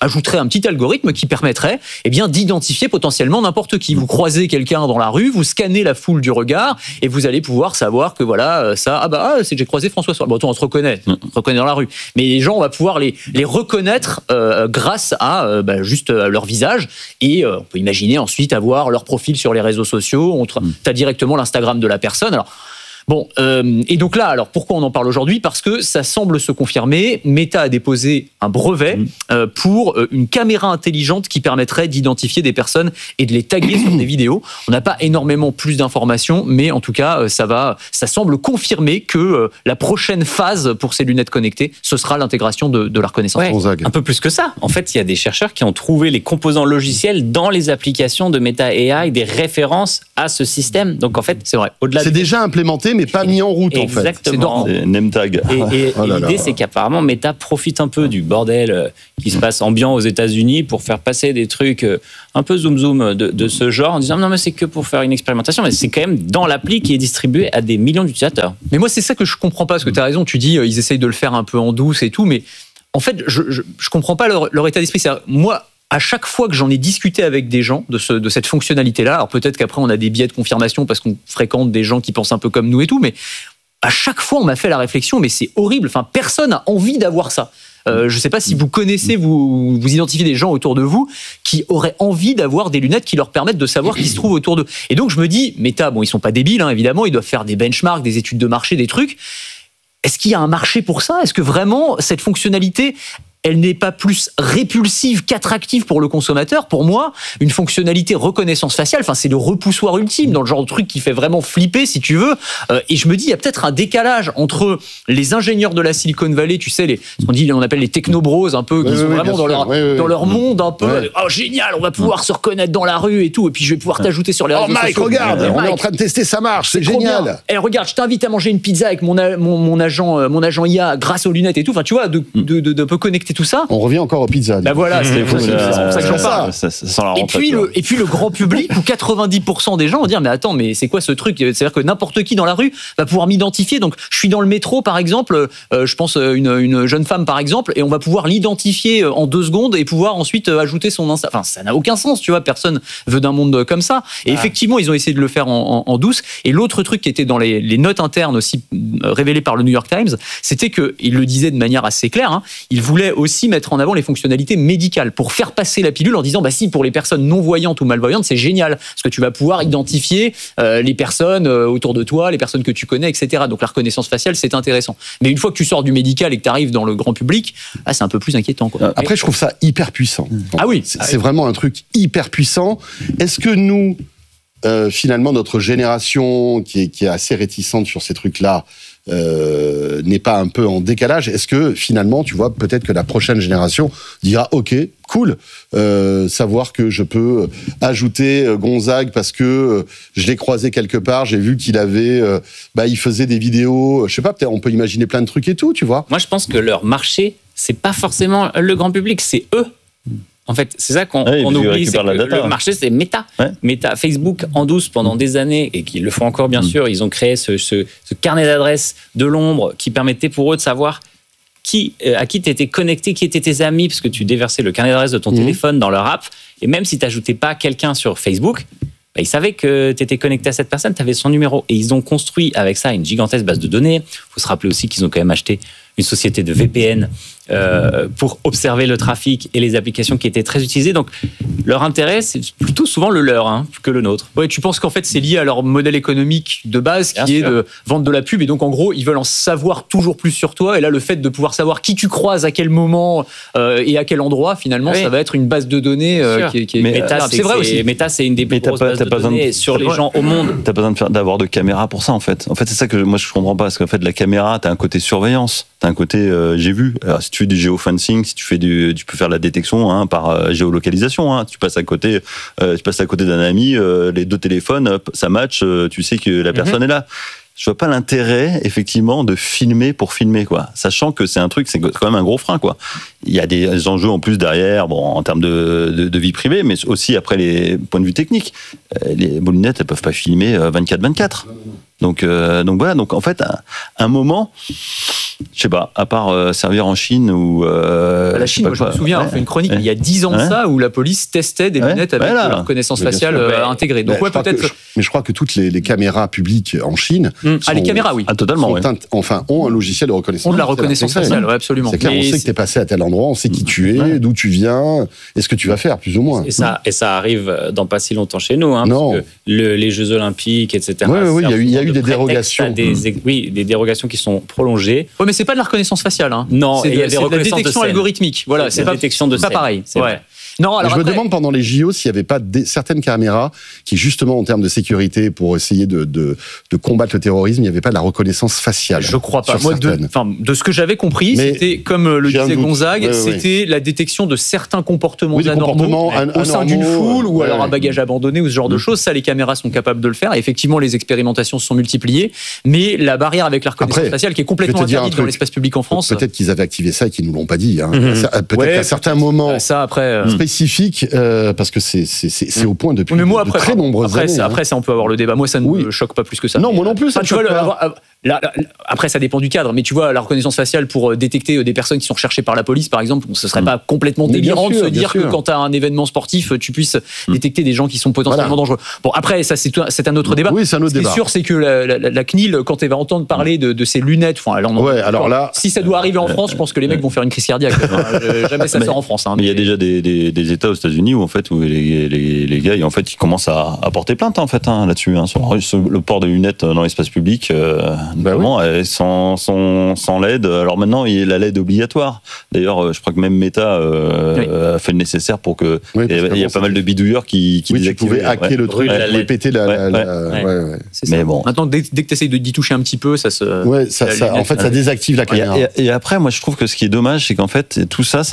ajouterait un petit algorithme qui permettrait d'identifier potentiellement n'importe qui. Vous croisez quelqu'un dans la rue, vous scannez la foule du regard et vous allez pouvoir savoir que voilà, j'ai croisé François Sorel. Bon, on se reconnaît dans la rue. Mais les gens, on va pouvoir les reconnaître grâce à juste leur visage et on peut imaginer ensuite avoir leur profil sur les réseaux sociaux. Tu as directement l'Instagram de la personne. Alors, bon, et donc là, alors pourquoi on en parle aujourd'hui ? Parce que ça semble se confirmer. Meta a déposé un brevet pour une caméra intelligente qui permettrait d'identifier des personnes et de les taguer sur des vidéos. On n'a pas énormément plus d'informations, mais en tout cas, ça semble confirmer que la prochaine phase pour ces lunettes connectées, ce sera l'intégration de la reconnaissance. Ouais, un peu plus que ça. En fait, il y a des chercheurs qui ont trouvé les composants logiciels dans les applications de Meta AI, des références à ce système. Donc en fait, c'est vrai. Au-delà c'est déjà implémenté, mais pas mis en route, en fait. Exactement. C'est name tag. Et l'idée, c'est qu'apparemment, Meta profite un peu du bordel qui se passe ambiant aux États-Unis pour faire passer des trucs un peu zoom de ce genre en disant non, mais c'est que pour faire une expérimentation, mais c'est quand même dans l'appli qui est distribuée à des millions d'utilisateurs. Mais moi, c'est ça que je comprends pas, parce que tu as raison, tu dis ils essayent de le faire un peu en douce et tout, mais en fait, je comprends pas leur état d'esprit. C'est-à-dire, moi, à chaque fois que j'en ai discuté avec des gens de cette fonctionnalité-là, alors peut-être qu'après on a des biais de confirmation parce qu'on fréquente des gens qui pensent un peu comme nous et tout, mais à chaque fois on m'a fait la réflexion, mais c'est horrible, enfin personne n'a envie d'avoir ça. Je ne sais pas si vous connaissez, vous identifiez des gens autour de vous qui auraient envie d'avoir des lunettes qui leur permettent de savoir qui se trouve autour d'eux. Et donc je me dis, Meta, bon ils sont pas débiles, évidemment, ils doivent faire des benchmarks, des études de marché, des trucs. Est-ce qu'il y a un marché pour ça ? Est-ce que vraiment cette fonctionnalité, elle n'est pas plus répulsive qu'attractive pour le consommateur? Pour moi, une fonctionnalité reconnaissance faciale, c'est le repoussoir ultime dans le genre de truc qui fait vraiment flipper, si tu veux. Et je me dis, il y a peut-être un décalage entre les ingénieurs de la Silicon Valley, tu sais, on appelle les technobros, un peu, qui sont vraiment dans leur monde, un peu. Ouais. Oh, génial, on va pouvoir se reconnaître dans la rue et tout, et puis je vais pouvoir t'ajouter sur les réseaux sociaux. Mike, regarde, on est en train de tester, ça marche, c'est génial. Et regarde, je t'invite à manger une pizza avec mon agent IA grâce aux lunettes et tout. Enfin, tu vois, de peu connecter tout ça. On revient encore aux pizzas. Voilà, c'est pour ça que j'en parle. Ça et puis le grand public où 90% des gens vont dire mais attends, mais c'est quoi ce truc ? C'est-à-dire que n'importe qui dans la rue va pouvoir m'identifier. Donc je suis dans le métro par exemple, je pense une jeune femme par exemple, et on va pouvoir l'identifier en 2 secondes et pouvoir ensuite ajouter son Insta. Enfin, ça n'a aucun sens, tu vois. Personne veut d'un monde comme ça. Et effectivement, ils ont essayé de le faire en douce. Et l'autre truc qui était dans les notes internes aussi révélées par le New York Times, c'était que il le disait de manière assez claire. Il voulait aussi mettre en avant les fonctionnalités médicales pour faire passer la pilule en disant si pour les personnes non-voyantes ou malvoyantes c'est génial parce que tu vas pouvoir identifier les personnes autour de toi, les personnes que tu connais, etc. Donc la reconnaissance faciale c'est intéressant. Mais une fois que tu sors du médical et que tu arrives dans le grand public, c'est un peu plus inquiétant, quoi. Après je trouve ça hyper puissant. Oui, c'est vraiment un truc hyper puissant. Est-ce que nous finalement notre génération qui est assez réticente sur ces trucs-là n'est pas un peu en décalage? Est-ce que finalement, tu vois, peut-être que la prochaine génération dira ok, cool, savoir que je peux ajouter Gonzague parce que je l'ai croisé quelque part, j'ai vu qu'il avait, il faisait des vidéos, je sais pas, peut-être on peut imaginer plein de trucs et tout, tu vois. Moi, je pense que leur marché, c'est pas forcément le grand public, c'est eux. En fait, c'est ça qu'on oublie, c'est que le marché, c'est Meta. Ouais. Meta, Facebook, en douce, pendant des années, et qu'ils le font encore, bien sûr, ils ont créé ce carnet d'adresses de l'ombre qui permettait pour eux de savoir à qui tu étais connecté, qui étaient tes amis, parce que tu déversais le carnet d'adresses de ton téléphone dans leur app, et même si tu n'ajoutais pas quelqu'un sur Facebook, ils savaient que tu étais connecté à cette personne, tu avais son numéro. Et ils ont construit avec ça une gigantesque base de données. Il faut se rappeler aussi qu'ils ont quand même acheté une société de VPN pour observer le trafic et les applications qui étaient très utilisées. Donc, leur intérêt, c'est plutôt souvent le leur que le nôtre. Ouais, tu penses qu'en fait, c'est lié à leur modèle économique de base qui est de vendre de la pub. Et donc, en gros, ils veulent en savoir toujours plus sur toi. Et là, le fait de pouvoir savoir qui tu croises, à quel moment et à quel endroit, finalement, ça va être une base de données qui est... Meta, c'est vrai aussi. Meta, c'est une des plus grosses bases de données sur les gens au monde. T'as pas besoin d'avoir de caméra pour ça, en fait. En fait, c'est ça que moi, je comprends pas. Parce qu'en fait, la caméra, t'as un côté surveillance. T'as un côté, j'ai vu. Alors, si tu fais du géofencing, si tu peux faire de la détection par géolocalisation. Tu passes à côté d'un ami, les 2 téléphones, ça match, tu sais que la personne est là. Je vois pas l'intérêt, effectivement, de filmer pour filmer, quoi. Sachant que c'est un truc, c'est quand même un gros frein, quoi. Il y a des enjeux en plus derrière, en termes de vie privée, mais aussi après les points de vue techniques. Les lunettes, elles peuvent pas filmer 24/24. Donc voilà. Donc en fait, à un moment, Je sais pas, à part servir en Chine ou... la Chine, moi, je me souviens, on fait une chronique il y a 10 ans de ça, où la police testait des lunettes avec la reconnaissance faciale intégrée. Donc peut-être... Mais je crois que toutes les caméras publiques en Chine... les caméras, oui. Totalement, ont un logiciel de reconnaissance faciale. Ont de la reconnaissance faciale, oui, absolument. C'est clair, on sait que tu es passé à tel endroit, on sait qui tu es, d'où tu viens, et ce que tu vas faire, plus ou moins. Et ça arrive dans pas si longtemps chez nous, parce que les Jeux Olympiques, etc. Oui, il y a eu des dérogations. Des dérogations qui sont prolongées. Oui, mais c'est pas de la reconnaissance faciale. Non, c'est de la détection algorithmique. Voilà, c'est pas détection de scène. Pas pareil. Non, alors je me demande pendant les JO s'il n'y avait pas certaines caméras qui, justement, en termes de sécurité, pour essayer de combattre le terrorisme, il n'y avait pas de la reconnaissance faciale. Je crois pas. Moi, de ce que j'avais compris, c'était, comme le disait Gonzague, c'était la détection de certains comportements anormaux au sein d'une foule ou alors un bagage abandonné ou ce genre de choses. Ça, les caméras sont capables de le faire. Et effectivement, les expérimentations se sont multipliées. Mais la barrière avec la reconnaissance faciale, qui est complètement interdite dans l'espace public en France. Peut-être qu'ils avaient activé ça et qu'ils ne nous l'ont pas dit. Peut-être qu'à certains moments. Ça, après. Spécifique, parce que c'est au point depuis de très nombreuses années. Après, ça, on peut avoir le débat. Moi, ça ne me choque pas plus que ça. Non, moi non plus, ça me choque pas. Après, ça dépend du cadre, mais tu vois, la reconnaissance faciale pour détecter des personnes qui sont recherchées par la police, par exemple, ce serait pas complètement délirant de se dire que quand tu as un événement sportif, tu puisses détecter des gens qui sont potentiellement dangereux. Bon, après, ça, c'est un autre débat. Oui, c'est un autre débat. Ce qui est sûr, c'est que la CNIL, quand elle va entendre parler de ces lunettes, alors là, si ça doit arriver en France, je pense que les mecs vont faire une crise cardiaque. Jamais ça sort en France. Mais il y a déjà des États aux États-Unis où les gars, en fait, ils commencent à porter plainte là-dessus, sur le port des lunettes dans l'espace public. Sans LED. Alors maintenant, il y a la LED obligatoire. D'ailleurs, je crois que même Meta a fait le nécessaire pour que... il y a pas mal de bidouilleurs qui tu pouvais hacker le truc, péter Mais bon. Maintenant, dès que tu essayes d'y toucher un petit peu, ça se... en fait, ça désactive la caméra. Et après, moi, je trouve que ce qui est dommage, c'est qu'en fait, tout ça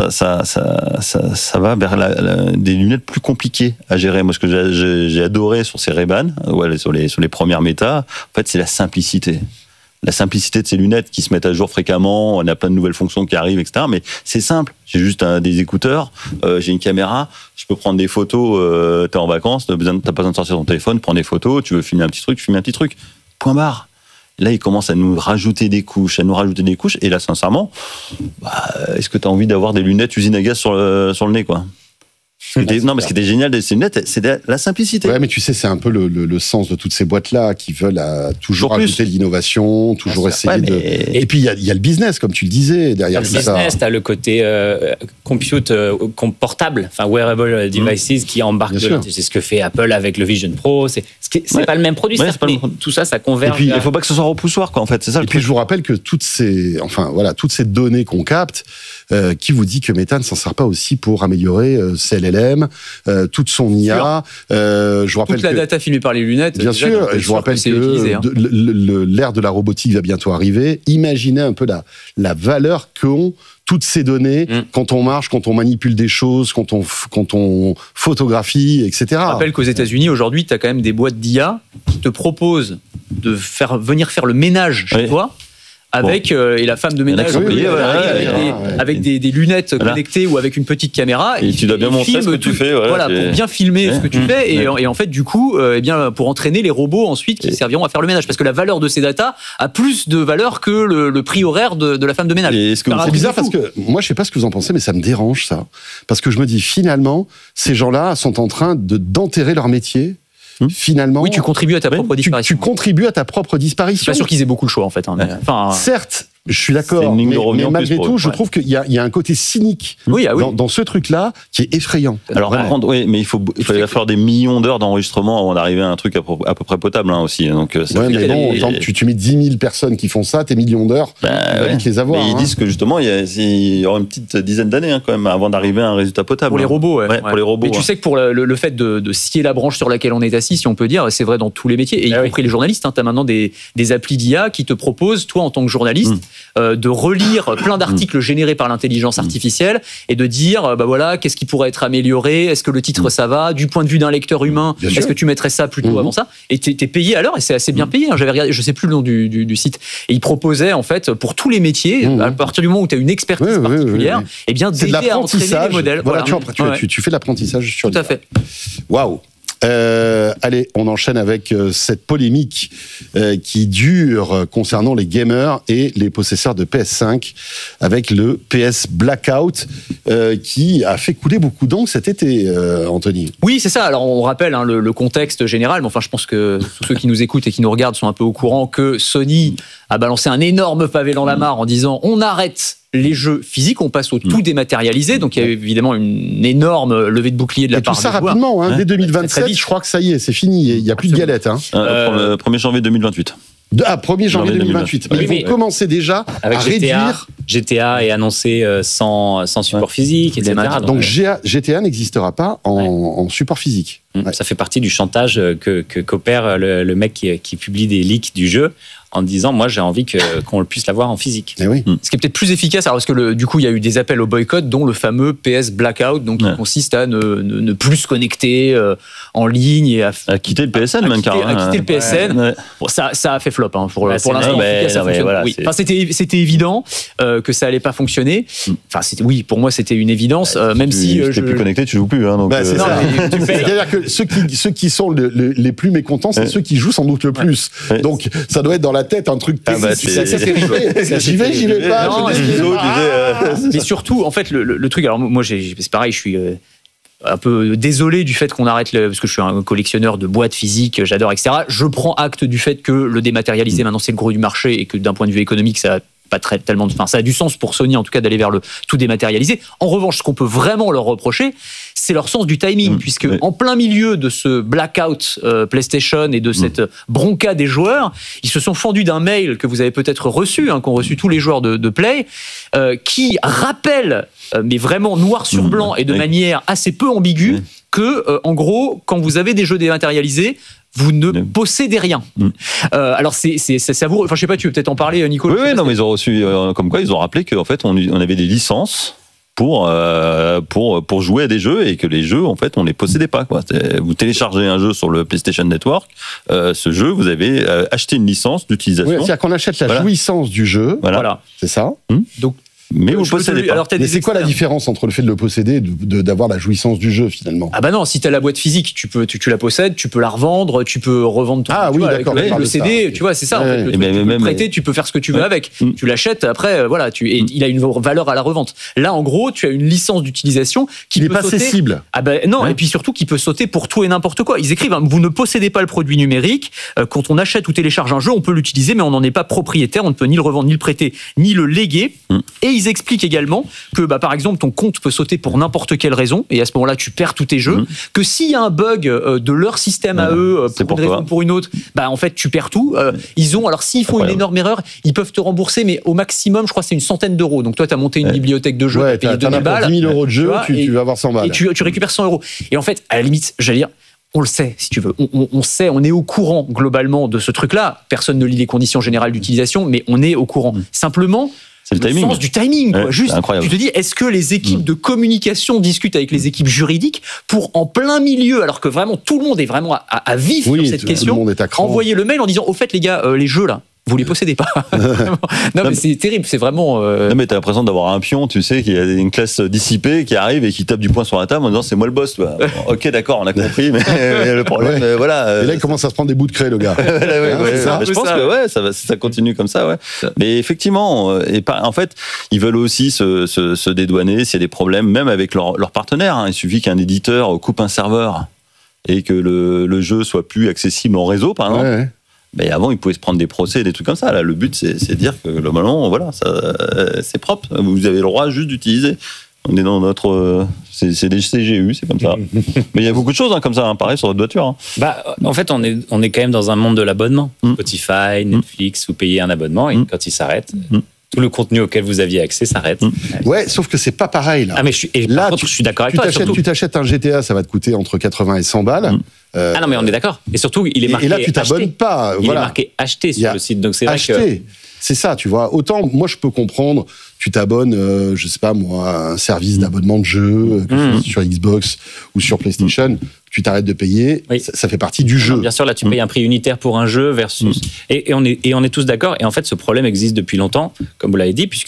va vers des lunettes plus compliquées à gérer. Moi, ce que j'ai adoré sur ces Ray-Ban, sur les premières Meta, en fait, c'est la simplicité. La simplicité de ces lunettes qui se mettent à jour fréquemment, on a plein de nouvelles fonctions qui arrivent, etc. Mais c'est simple. J'ai juste des écouteurs, j'ai une caméra, je peux prendre des photos, t'es en vacances, t'as pas besoin de sortir ton téléphone, prends des photos, tu veux filmer un petit truc, tu filmes un petit truc. Point barre. Là, ils commencent à nous rajouter des couches, et là, sincèrement, est-ce que t'as envie d'avoir des lunettes usine à gaz sur le nez, quoi? Ce qui était génial de ces lunettes, c'est la simplicité. Ouais, mais tu sais, c'est un peu le sens de toutes ces boîtes-là qui veulent toujours ajouter de l'innovation, toujours essayer de... Et puis, il y a le business, comme tu le disais, derrière tout ça. Le business, t'as le côté compute portable, wearable devices qui embarque. C'est ce que fait Apple avec le Vision Pro. C'est pas le même produit, tout ça converge. Et puis, il faut pas que ce soit repoussoir, quoi, en fait. C'est ça. Et puis, je vous rappelle que toutes ces données qu'on capte, qui vous dit que Meta ne s'en sert pas aussi pour améliorer ses LLM, toute son IA. Je vous rappelle toute la data filmée par les lunettes. Bien sûr, je vous rappelle que l'ère de la robotique va bientôt arriver. Imaginez un peu la valeur qu'ont toutes ces données quand on marche, quand on manipule des choses, quand on photographie, etc. Je rappelle qu'aux États-Unis, aujourd'hui, tu as quand même des boîtes d'IA qui te proposent de venir faire le ménage chez toi. Avec et la femme de ménage avec des lunettes connectées ou avec une petite caméra et tu dois bien montrer ce que tu fais pour bien filmer ce que tu fais et en fait du coup pour entraîner les robots ensuite qui serviront à faire le ménage parce que la valeur de ces datas a plus de valeur que le prix horaire de la femme de ménage. C'est bizarre parce que moi je sais pas ce que vous en pensez mais ça me dérange ça parce que je me dis finalement ces gens-là sont en train d'enterrer leur métier. Finalement, oui, tu contribues à ta propre disparition. Tu contribues à ta propre disparition. Je suis pas sûr qu'ils aient beaucoup le choix en fait. Certes, je suis d'accord, mais malgré tout, je trouve qu'il y a un côté cynique dans ce truc-là qui est effrayant. Alors, mais il va falloir des millions d'heures d'enregistrement avant d'arriver à un truc à peu près potable aussi. Donc, mais bon, tu mets 10 000 personnes qui font ça, tes millions d'heures, tu vas vite les avoir. Mais ils disent que justement, il y aura une petite dizaine d'années quand même avant d'arriver à un résultat potable. Pour les robots, pour les robots. Mais tu sais que pour le fait de scier la branche sur laquelle on est assis, si on peut dire, c'est vrai dans tous les métiers, et y compris les journalistes. Tu as maintenant des applis d'IA qui te proposent, toi en tant que journaliste, de relire plein d'articles générés par l'intelligence artificielle et de dire qu'est-ce qui pourrait être amélioré, est-ce que le titre ça va, du point de vue d'un lecteur humain, est-ce que tu mettrais ça plutôt avant ça, et t'es payé à l'heure et c'est assez bien payé. J'avais regardé, je sais plus le nom du site, et il proposait en fait pour tous les métiers, à partir du moment où tu as une expertise particulière, et bien d'aider à entraîner les modèles. Tu fais l'apprentissage sur tout à fait. Waouh. Allez, on enchaîne avec cette polémique qui dure concernant les gamers et les possesseurs de PS5 avec le PS Blackout qui a fait couler beaucoup d'encre cet été, Anthony. Oui, c'est ça. Alors on rappelle le contexte général, mais enfin je pense que tous ceux qui nous écoutent et qui nous regardent sont un peu au courant que Sony a balancé un énorme pavé dans la mare en disant on arrête les jeux physiques, on passe au tout dématérialisé. Donc il y a eu évidemment une énorme levée de bouclier de la part des joueurs. Et tout ça rapidement, dès 2027, je crois que ça y est, c'est fini, il n'y a plus de galettes. Le 1er janvier 2028. 1er janvier 2028. Mais ils vont commencer déjà à réduire. GTA est annoncé sans support physique, etc. Donc GTA n'existera pas en support physique. Ça fait partie du chantage qu'opère le mec qui publie des leaks du jeu en disant moi j'ai envie qu'on puisse l'avoir en physique. Et oui. Ce qui est peut-être plus efficace, alors parce que du coup il y a eu des appels au boycott, dont le fameux PS Blackout, donc qui consiste à ne plus se connecter en ligne et à quitter le PSN même carrément. À quitter le PSN. Ouais. Bon, ça a fait flop pour l'instant. Voilà, oui. Enfin, c'était évident que ça allait pas fonctionner. Enfin oui, pour moi c'était une évidence, même si tu n'es plus connecté, tu joues plus. Donc c'est ça. C'est-à-dire que ceux qui sont les plus mécontents, c'est ceux qui jouent sans doute le plus. Donc ça doit être dans la tête un truc j'y vais pas. Mais surtout, en fait, le truc, alors moi c'est pareil, je suis un peu désolé du fait qu'on arrête parce que je suis un collectionneur de boîtes physiques, j'adore, etc. Je prends acte du fait que le dématérialisé maintenant c'est le gros du marché et que d'un point de vue économique ça a du sens pour Sony en tout cas d'aller vers le tout dématérialisé. En revanche, ce qu'on peut vraiment leur reprocher, c'est leur sens du timing, puisque en plein milieu de ce blackout PlayStation et de cette bronca des joueurs, ils se sont fendus d'un mail que vous avez peut-être reçu, qu'ont reçu tous les joueurs de Play, qui rappelle, mais vraiment noir sur blanc et de manière assez peu ambiguë, que en gros, quand vous avez des jeux dématérialisés, vous ne possédez rien. Alors c'est savoureux. Enfin, je sais pas, tu veux peut-être en parler, Nicolas. Oui, non, mais ils ont reçu, comme quoi ils ont rappelé qu'en fait, on avait des licences pour jouer à des jeux et que les jeux, en fait, on les possédait pas, quoi. Vous téléchargez un jeu sur le PlayStation Network, ce jeu, vous avez acheté une licence d'utilisation. Oui, c'est-à-dire qu'on achète la jouissance du jeu. Voilà. C'est ça. Donc, mais vous le possédez pas. Mais c'est quoi la différence entre le fait de le posséder et d'avoir la jouissance du jeu finalement ? Ah bah non, si t'as la boîte physique, tu la possèdes, tu peux la revendre, tu peux revendre ton d'accord, le CD, tu vois, c'est ça. En fait, tu peux le prêter, tu peux faire ce que tu veux avec. Tu l'achètes après, voilà, et il a une valeur à la revente. Là, en gros, tu as une licence d'utilisation qui peut sauter. Il est pas cessible. Ah bah non, et puis surtout qui peut sauter pour tout et n'importe quoi. Ils écrivent, vous ne possédez pas le produit numérique. Quand on achète ou télécharge un jeu, on peut l'utiliser, mais on n'en est pas propriétaire. On ne peut ni le revendre, ni le prêter, ni le léguer. Et ils expliquent également que par exemple ton compte peut sauter pour n'importe quelle raison et à ce moment-là tu perds tous tes jeux, que s'il y a un bug de leur système à eux pour une raison ou pour une autre, en fait tu perds tout. Alors s'ils font une énorme erreur, ils peuvent te rembourser, mais au maximum je crois c'est une centaine d'euros. Donc toi tu as monté une bibliothèque de jeux, tu as payé 2000 balles, 10 000 euros de jeu, tu vas avoir 100 balles. Et tu récupères 100 euros. Et en fait à la limite, j'allais dire, on le sait, si tu veux. On sait, on est au courant globalement de ce truc-là. Personne ne lit les conditions générales d'utilisation, mais on est au courant. Simplement, c'est le sens du timing, quoi. Juste, tu te dis, est-ce que les équipes de communication discutent avec les équipes juridiques pour, en plein milieu, alors que vraiment tout le monde est vraiment à vif sur cette question, envoyer le mail en disant, au fait les gars, les jeux là, vous les possédez pas. Non mais c'est terrible, c'est vraiment. Non mais t'as l'impression d'avoir un pion, tu sais, qui a une classe dissipée qui arrive et qui tape du poing sur la table en disant c'est moi le boss. Bon, ok, d'accord, on a compris, mais le problème, voilà. Et là il commence à se prendre des bouts de craie, le gars. Je pense que ça continue comme ça, ouais. Mais effectivement, en fait, ils veulent aussi se dédouaner s'il y a des problèmes, même avec leurs partenaires. Il suffit qu'un éditeur coupe un serveur et que le jeu soit plus accessible en réseau, par exemple. Mais avant, ils pouvaient se prendre des procès, des trucs comme ça. Là, le but, c'est de dire que globalement, voilà, c'est propre. Vous avez le droit juste d'utiliser. On est dans notre, c'est des CGU, c'est comme ça. Mais il y a beaucoup de choses comme ça, pareil sur votre voiture. En fait, on est quand même dans un monde de l'abonnement. Spotify, Netflix, vous payez un abonnement et quand il s'arrête. Tout le contenu auquel vous aviez accès s'arrête. Ouais, sauf que c'est pas pareil là. Ah mais je suis d'accord avec toi. Tu t'achètes un GTA, ça va te coûter entre 80 et 100 balles. Ah non mais on est d'accord. Et surtout, il est marqué et là tu t'abonnes pas. Il est marqué acheter sur le site, donc c'est vrai que. C'est ça, tu vois. Autant, moi, je peux comprendre, tu t'abonnes, je sais pas moi, à un service d'abonnement de jeu, sur Xbox ou sur PlayStation, tu t'arrêtes de payer, ça fait partie du jeu. Bien sûr, là, tu payes un prix unitaire pour un jeu versus... Et on est tous d'accord. Et en fait, ce problème existe depuis longtemps, comme vous l'avez dit, puisque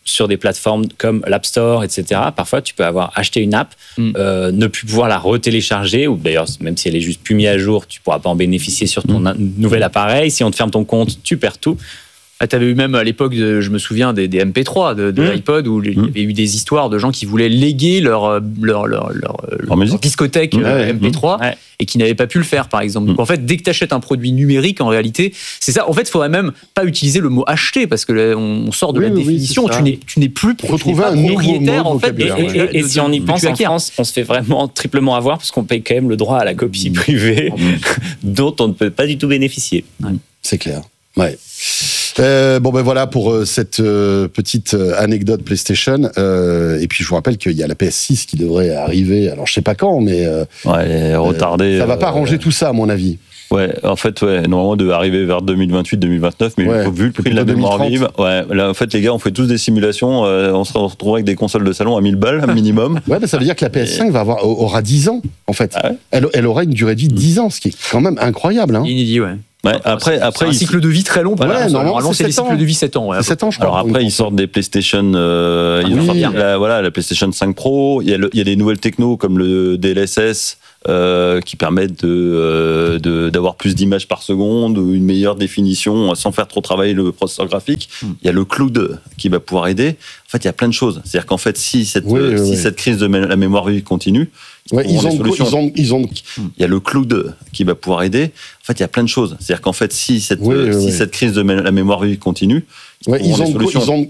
sur des plateformes comme l'App Store, etc. Parfois, tu peux avoir acheté une app, ne plus pouvoir la retélécharger, ou d'ailleurs, même si elle est juste plus mise à jour, tu pourras pas en bénéficier sur ton nouvel appareil. Si on te ferme ton compte, tu perds tout. Tu avais eu même à l'époque, je me souviens, des MP3 de l'iPod, où il y avait eu des histoires de gens qui voulaient léguer leur discothèque MP3 et qui n'avaient pas pu le faire, par exemple. Donc en fait, dès que tu achètes un produit numérique, en réalité, c'est ça. En fait, il faudrait même pas utiliser le mot acheter, parce que là, on sort de la définition. Tu n'es plus propriétaire, en fait. Et si on y pense, en France, on se fait vraiment triplement avoir, parce qu'on paye quand même le droit à la copie privée, dont on ne peut pas du tout bénéficier. C'est clair. Ouais. Bon ben voilà pour cette petite anecdote PlayStation. Et puis je vous rappelle qu'il y a la PS6 qui devrait arriver. Alors je sais pas quand, mais elle est retardée. Ça va pas arranger tout ça à mon avis. Ouais, en fait, normalement devait arriver vers 2028-2029, mais vu le prix de la mémoire vive, là, en fait, les gars, on fait tous des simulations, on se retrouve avec des consoles de salon à 1000 balles minimum. Ouais, ça veut dire que la PS5 aura 10 ans, en fait. Ah ouais, elle aura une durée de vie de 10 ans, ce qui est quand même incroyable. Hein. Inédit, ouais. Après, un cycle de vie très long. Normalement, c'est les cycles de vie 7 ans. C'est 7 ans, je crois. Alors après, ils sortent des PlayStation. La PlayStation 5 Pro. Il y a des nouvelles technos comme le DLSS qui permettent d'avoir plus d'images par seconde ou une meilleure définition sans faire trop travailler le processeur graphique. Il y a le cloud qui va pouvoir aider. En fait, il y a plein de choses. C'est-à-dire qu'en fait, si cette crise de la mémoire vive continue, il y a le cloud qui va pouvoir aider. En fait, il y a plein de choses. C'est-à-dire qu'en fait, si cette crise de la mémoire vive continue,